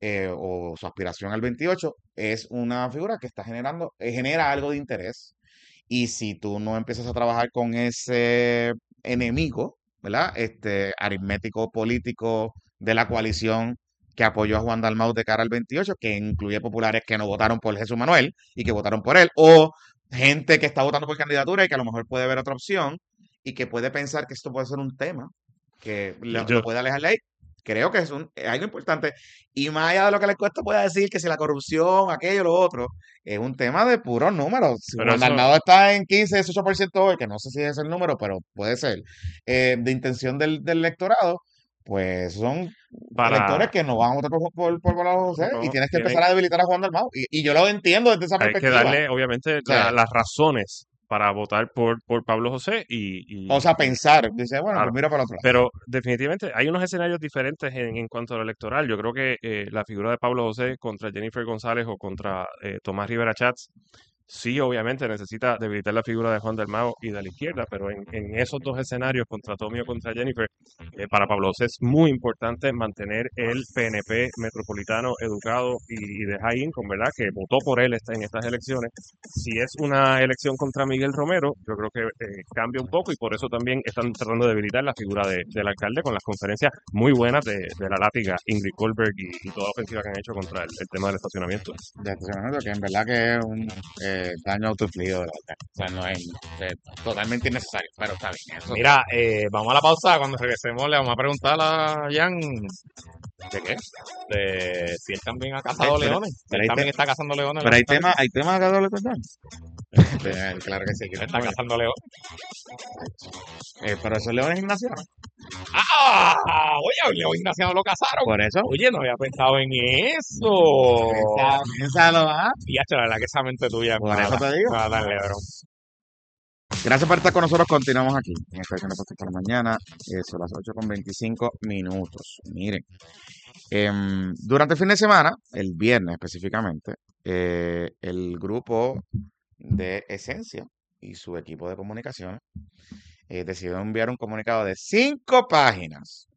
B: o su aspiración al 28, es una figura que genera algo de interés. Y si tú no empiezas a trabajar con ese enemigo, ¿verdad? Aritmético político de la coalición que apoyó a Juan Dalmau de cara al 28, que incluye populares que no votaron por Jesús Manuel y que votaron por él, o gente que está votando por candidatura y que a lo mejor puede ver otra opción y que puede pensar que esto puede ser un tema que lo puede alejar de ahí. Creo que es algo importante. Y más allá de lo que la encuesta pueda decir, que si la corrupción, aquello, lo otro, es un tema de puros números. Si
E: Pero
B: Juan
E: eso,
B: Dalmau está en 15, 18% hoy, que no sé si es el número, pero puede ser, de intención del electorado, pues son electores
E: para,
B: que no van a votar por Pablo José y
E: no,
B: tienes que
E: tienen,
B: empezar a debilitar a Juan Dalmau. Y yo lo entiendo desde esa
E: hay que
B: perspectiva.
E: darle, obviamente,
B: O sea,
E: las razones para votar por Pablo José
B: o sea, pensar, dice, bueno, pues
E: claro.
B: mira para el otro lado.
E: Pero definitivamente hay unos escenarios diferentes en cuanto a lo electoral. Yo creo que la figura de Pablo José contra Jennifer González o contra Tomás Rivera Chats, sí, obviamente necesita debilitar la figura de Juan Dalmau y de la izquierda, pero en esos dos escenarios, contra Tommy o contra Jennifer, para Pablo José es muy importante mantener el PNP metropolitano educado y de high income, ¿verdad? Que votó por él en estas elecciones. Si es una elección contra Miguel Romero, yo creo que cambia un poco y por eso también están tratando de debilitar la figura del alcalde con las conferencias muy buenas de la látiga Ingrid Goldberg y toda la ofensiva que han hecho contra el tema del estacionamiento.
B: De estacionamiento, que en verdad que es un daño autoinfligido de la alcalde. O sea, no es totalmente innecesario, pero está bien. Eso
A: Mira, vamos a la pausa. Cuando regresemos le vamos a preguntar a Jan de qué, de si él también ha cazado
B: pero-
A: leones. Si
B: pero
A: él
B: hay
A: también
B: te-
A: está cazando leones.
B: Pero
A: en
B: hay
A: la
B: temas que doble contar. Claro que sí.
A: Él está cazando leones.
B: Pero esos leones ignacianos.
A: ¡Ah! Oye, Leo Ignaciano lo cazaron.
B: Por eso.
A: Oye, no había pensado en eso.
B: Piénsalo, ¿ah?
A: Y la verdad que esa mente tuya es
B: Por
A: mala.
B: eso te digo.
A: Mala, Lebron.
B: Gracias por estar con nosotros. Continuamos aquí en esta edición de Podcast por la Mañana. Son las 8:25 minutos. Miren, durante el fin de semana, el viernes específicamente, el grupo de Esencia y su equipo de comunicaciones decidieron enviar un comunicado de 5 páginas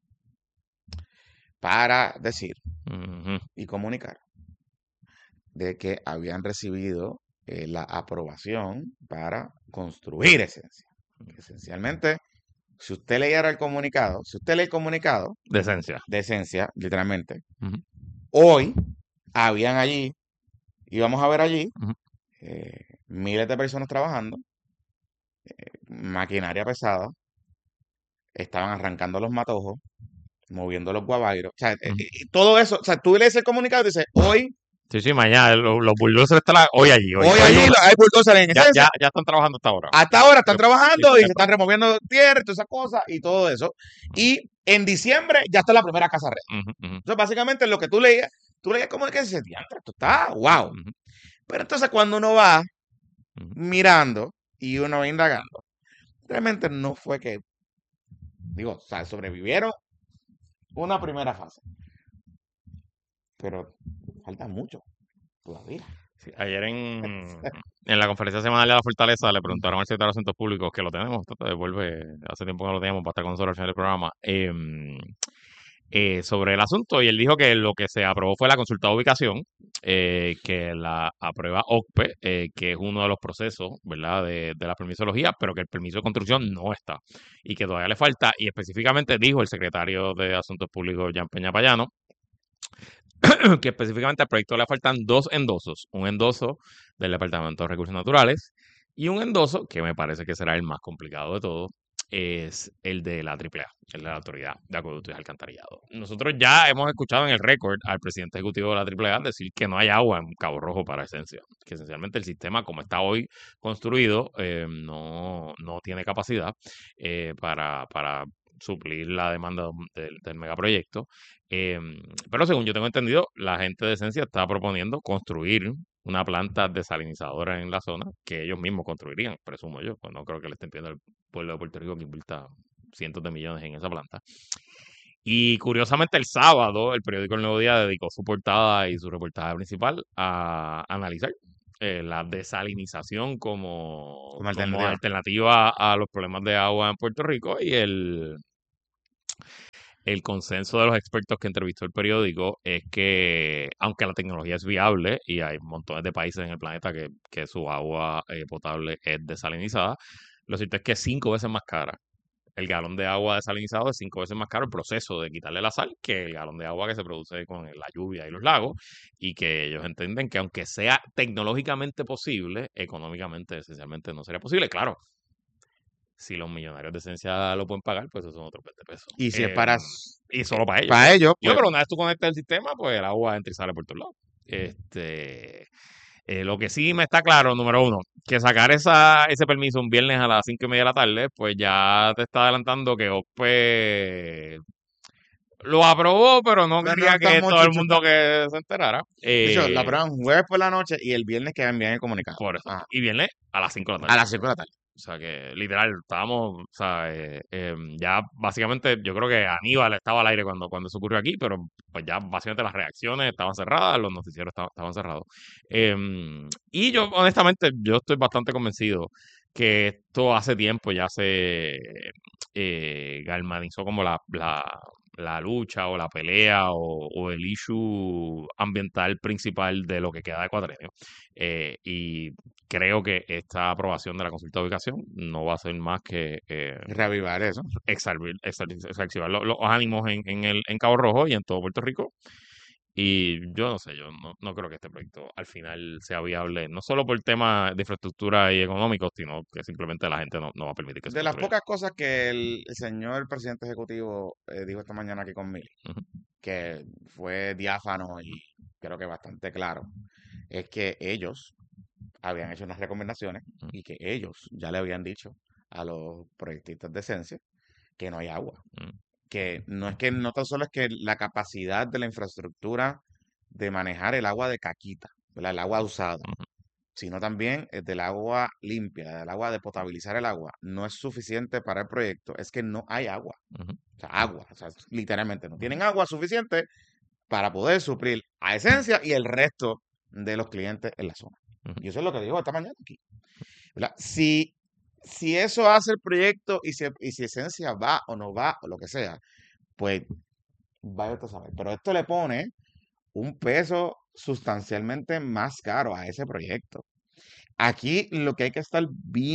B: para decir
A: Ujú.
B: y comunicar de que habían recibido la aprobación para construir Esencia. Esencialmente, si usted leyera el comunicado, si usted lee el comunicado
A: Decencia.
B: de Esencia, literalmente,
A: Ujú.
B: hoy habían allí, íbamos a ver allí,
A: Ujú.
B: miles de personas trabajando, maquinaria pesada, estaban arrancando los matojos, moviendo los guavairos, o sea, todo eso, o sea, tú lees el comunicado y dices, hoy
A: Sí, mañana los bulldozers están hoy allí.
B: allí hay bulldozers en Esencia.
A: Ya están trabajando hasta ahora.
B: Hasta ahora están trabajando
A: sí,
B: y se están removiendo tierra y todas esas cosas y todo eso. Y en diciembre ya está la primera casa red.
A: Ujú, ujú,
B: Entonces, básicamente lo que tú leías como que dices, diantre, esto está wow.
A: ujú,
B: Pero entonces cuando uno va
A: ujú.
B: mirando y uno va indagando, realmente no fue que, digo, o sea, sobrevivieron una primera fase. Pero falta mucho todavía.
A: Sí, ayer en la conferencia semanal de la Fortaleza le preguntaron al secretario de Asuntos Públicos, que lo tenemos, devuelve, hace tiempo que no lo teníamos, para estar con nosotros al final del programa, sobre el asunto, y él dijo que lo que se aprobó fue la consulta de ubicación, que la aprueba OCPE, que es uno de los procesos, ¿verdad?, de la permisología, pero que el permiso de construcción no está, y que todavía le falta, y específicamente dijo el secretario de Asuntos Públicos, Jan Peña Payano, que específicamente al proyecto le faltan 2 endosos, un endoso del Departamento de Recursos Naturales y un endoso, que me parece que será el más complicado de todos, es el de la AAA, el de la Autoridad de Acueductos y Alcantarillado. Nosotros ya hemos escuchado en el récord al presidente ejecutivo de la AAA decir que no hay agua en Cabo Rojo para Esencia, que esencialmente el sistema como está hoy construido no tiene capacidad para suplir la demanda del megaproyecto. Pero según yo tengo entendido, la gente de Esencia está proponiendo construir una planta desalinizadora en la zona que ellos mismos construirían, presumo yo. Pues no creo que le estén pidiendo al pueblo de Puerto Rico que invierta cientos de millones en esa planta. Y curiosamente el sábado el periódico El Nuevo Día dedicó su portada y su reportaje principal a analizar la desalinización como
B: alternativa.
A: alternativa a los problemas de agua en Puerto Rico y el consenso de los expertos que entrevistó el periódico es que, aunque la tecnología es viable y hay montones de países en el planeta que su agua potable es desalinizada, lo cierto es que es 5 veces más cara. El galón de agua desalinizado es 5 veces más caro el proceso de quitarle la sal que el galón de agua que se produce con la lluvia y los lagos, y que ellos entienden que aunque sea tecnológicamente posible, económicamente esencialmente no sería posible. Claro, si los millonarios de Esencia lo pueden pagar, pues esos son otros 20 pesos.
B: Y si es para,
A: Y solo para ellos.
B: para ellos,
A: Yo,
B: pues,
A: pero una vez tú conectas el sistema, pues el agua entra y sale por todos lados. Lo que sí me está claro, número uno, que sacar ese permiso un viernes a las 5:30 de la tarde, pues ya te está adelantando que OPE lo aprobó, pero no
B: no
A: quería
B: está
A: que todo el
B: mucho,
A: mundo que se enterara.
B: de hecho, la prueban jueves por la noche y el viernes que envían el comunicado.
A: Por eso.
B: Ajá.
A: Y viernes a las 5 de la
B: A
A: tarde.
B: las 5 de la tarde.
A: O sea que literal, estábamos, o sea, ya básicamente yo creo que Aníbal estaba al aire cuando eso ocurrió aquí, pero pues ya básicamente las reacciones estaban cerradas, los noticieros estaban cerrados. Y yo, honestamente, yo estoy bastante convencido que esto hace tiempo ya se galvanizó como la lucha o la pelea o el issue ambiental principal de lo que queda de cuatrenio. Y creo que esta aprobación de la consulta de ubicación no va a ser más que
B: Reavivar eso.
A: exacerbar los ánimos en Cabo Rojo y en todo Puerto Rico. Y yo no sé, yo no creo que este proyecto al final sea viable, no solo por temas de infraestructura y económicos, sino que simplemente la gente no va a permitir que se
B: De las
A: construya.
B: pocas cosas que el señor presidente ejecutivo dijo esta mañana aquí con Mili,
A: Ujú.
B: que fue diáfano y creo que bastante claro, es que ellos habían hecho unas recomendaciones
A: Ujú.
B: y que ellos ya le habían dicho a los proyectistas de Esencia que no hay agua.
A: Ujú.
B: Que no tan solo es que la capacidad de la infraestructura de manejar el agua de caquita, ¿verdad? El agua usada,
A: Ujú.
B: sino también del agua limpia, del agua de potabilizar el agua, no es suficiente para el proyecto, es que no hay agua.
A: Ujú.
B: O sea, agua, o sea, literalmente no tienen agua suficiente para poder suplir a Esencia y el resto de los clientes en la zona.
A: Ujú.
B: Y eso es lo que digo esta mañana aquí, ¿verdad? Si eso hace el proyecto y si Esencia va o no va o lo que sea, pues vaya usted a saber. Pero esto le pone un peso sustancialmente más caro a ese proyecto. Aquí lo que hay que estar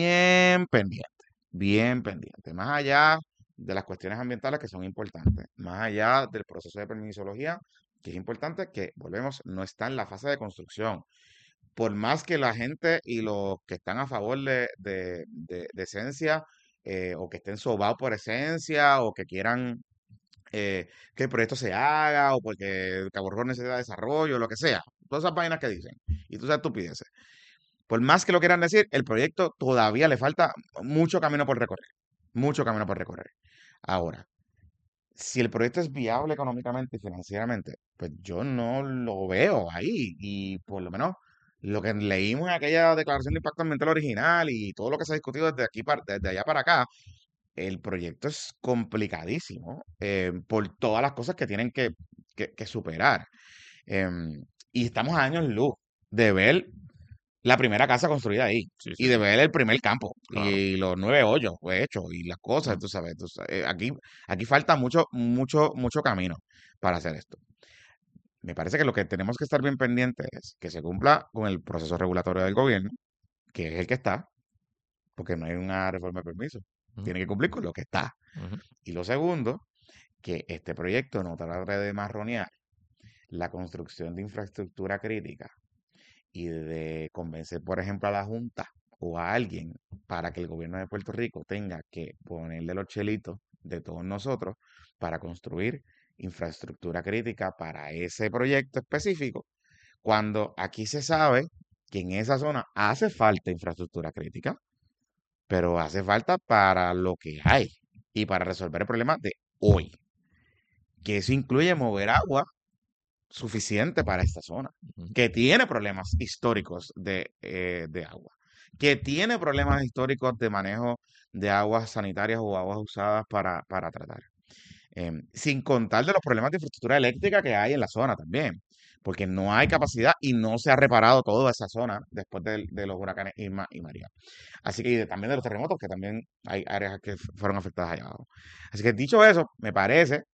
B: bien pendiente, más allá de las cuestiones ambientales que son importantes, más allá del proceso de permisología, que es importante, que volvemos, no está en la fase de construcción. Por más que la gente y los que están a favor de Esencia, o que estén sobados por Esencia, o que quieran que el proyecto se haga, o porque Cabo Rojo necesita desarrollo, lo que sea, todas esas vainas que dicen, y tú sabes estupideces. Por más que lo quieran decir, el proyecto todavía le falta mucho camino por recorrer. Mucho camino por recorrer. Ahora, si el proyecto es viable económicamente y financieramente, pues yo no lo veo ahí. Y por lo menos lo que leímos en aquella declaración de impacto ambiental original y todo lo que se ha discutido desde allá para acá, el proyecto es complicadísimo por todas las cosas que tienen que superar. Em, y estamos a años luz de ver la primera casa construida ahí.
A: Sí,
B: Y
A: sí,
B: de
A: sí,
B: ver el primer campo.
A: claro.
B: Y los 9 hoyos pues, hechos. Y las cosas,
A: Ujú.
B: tú sabes. Aquí falta mucho camino para hacer esto. Me parece que lo que tenemos que estar bien pendientes es que se cumpla con el proceso regulatorio del gobierno, que es el que está, porque no hay una reforma de permiso.
A: Ujú.
B: Tiene que cumplir con lo que está.
A: Ujú.
B: Y lo segundo, que este proyecto no trate de marronear la construcción de infraestructura crítica y de convencer, por ejemplo, a la Junta o a alguien para que el gobierno de Puerto Rico tenga que ponerle los chelitos de todos nosotros para construir infraestructura crítica para ese proyecto específico, cuando aquí se sabe que en esa zona hace falta infraestructura crítica, pero hace falta para lo que hay y para resolver el problema de hoy, que eso incluye mover agua suficiente para esta zona,
A: Ujú.
B: que tiene problemas históricos de agua, que tiene problemas históricos de manejo de aguas sanitarias o aguas usadas para tratar. Sin contar de los problemas de infraestructura eléctrica que hay en la zona también, porque no hay capacidad y no se ha reparado toda esa zona después de los huracanes Irma y María. Así que también de los terremotos, que también hay áreas que fueron afectadas allá abajo. Así que dicho eso, me parece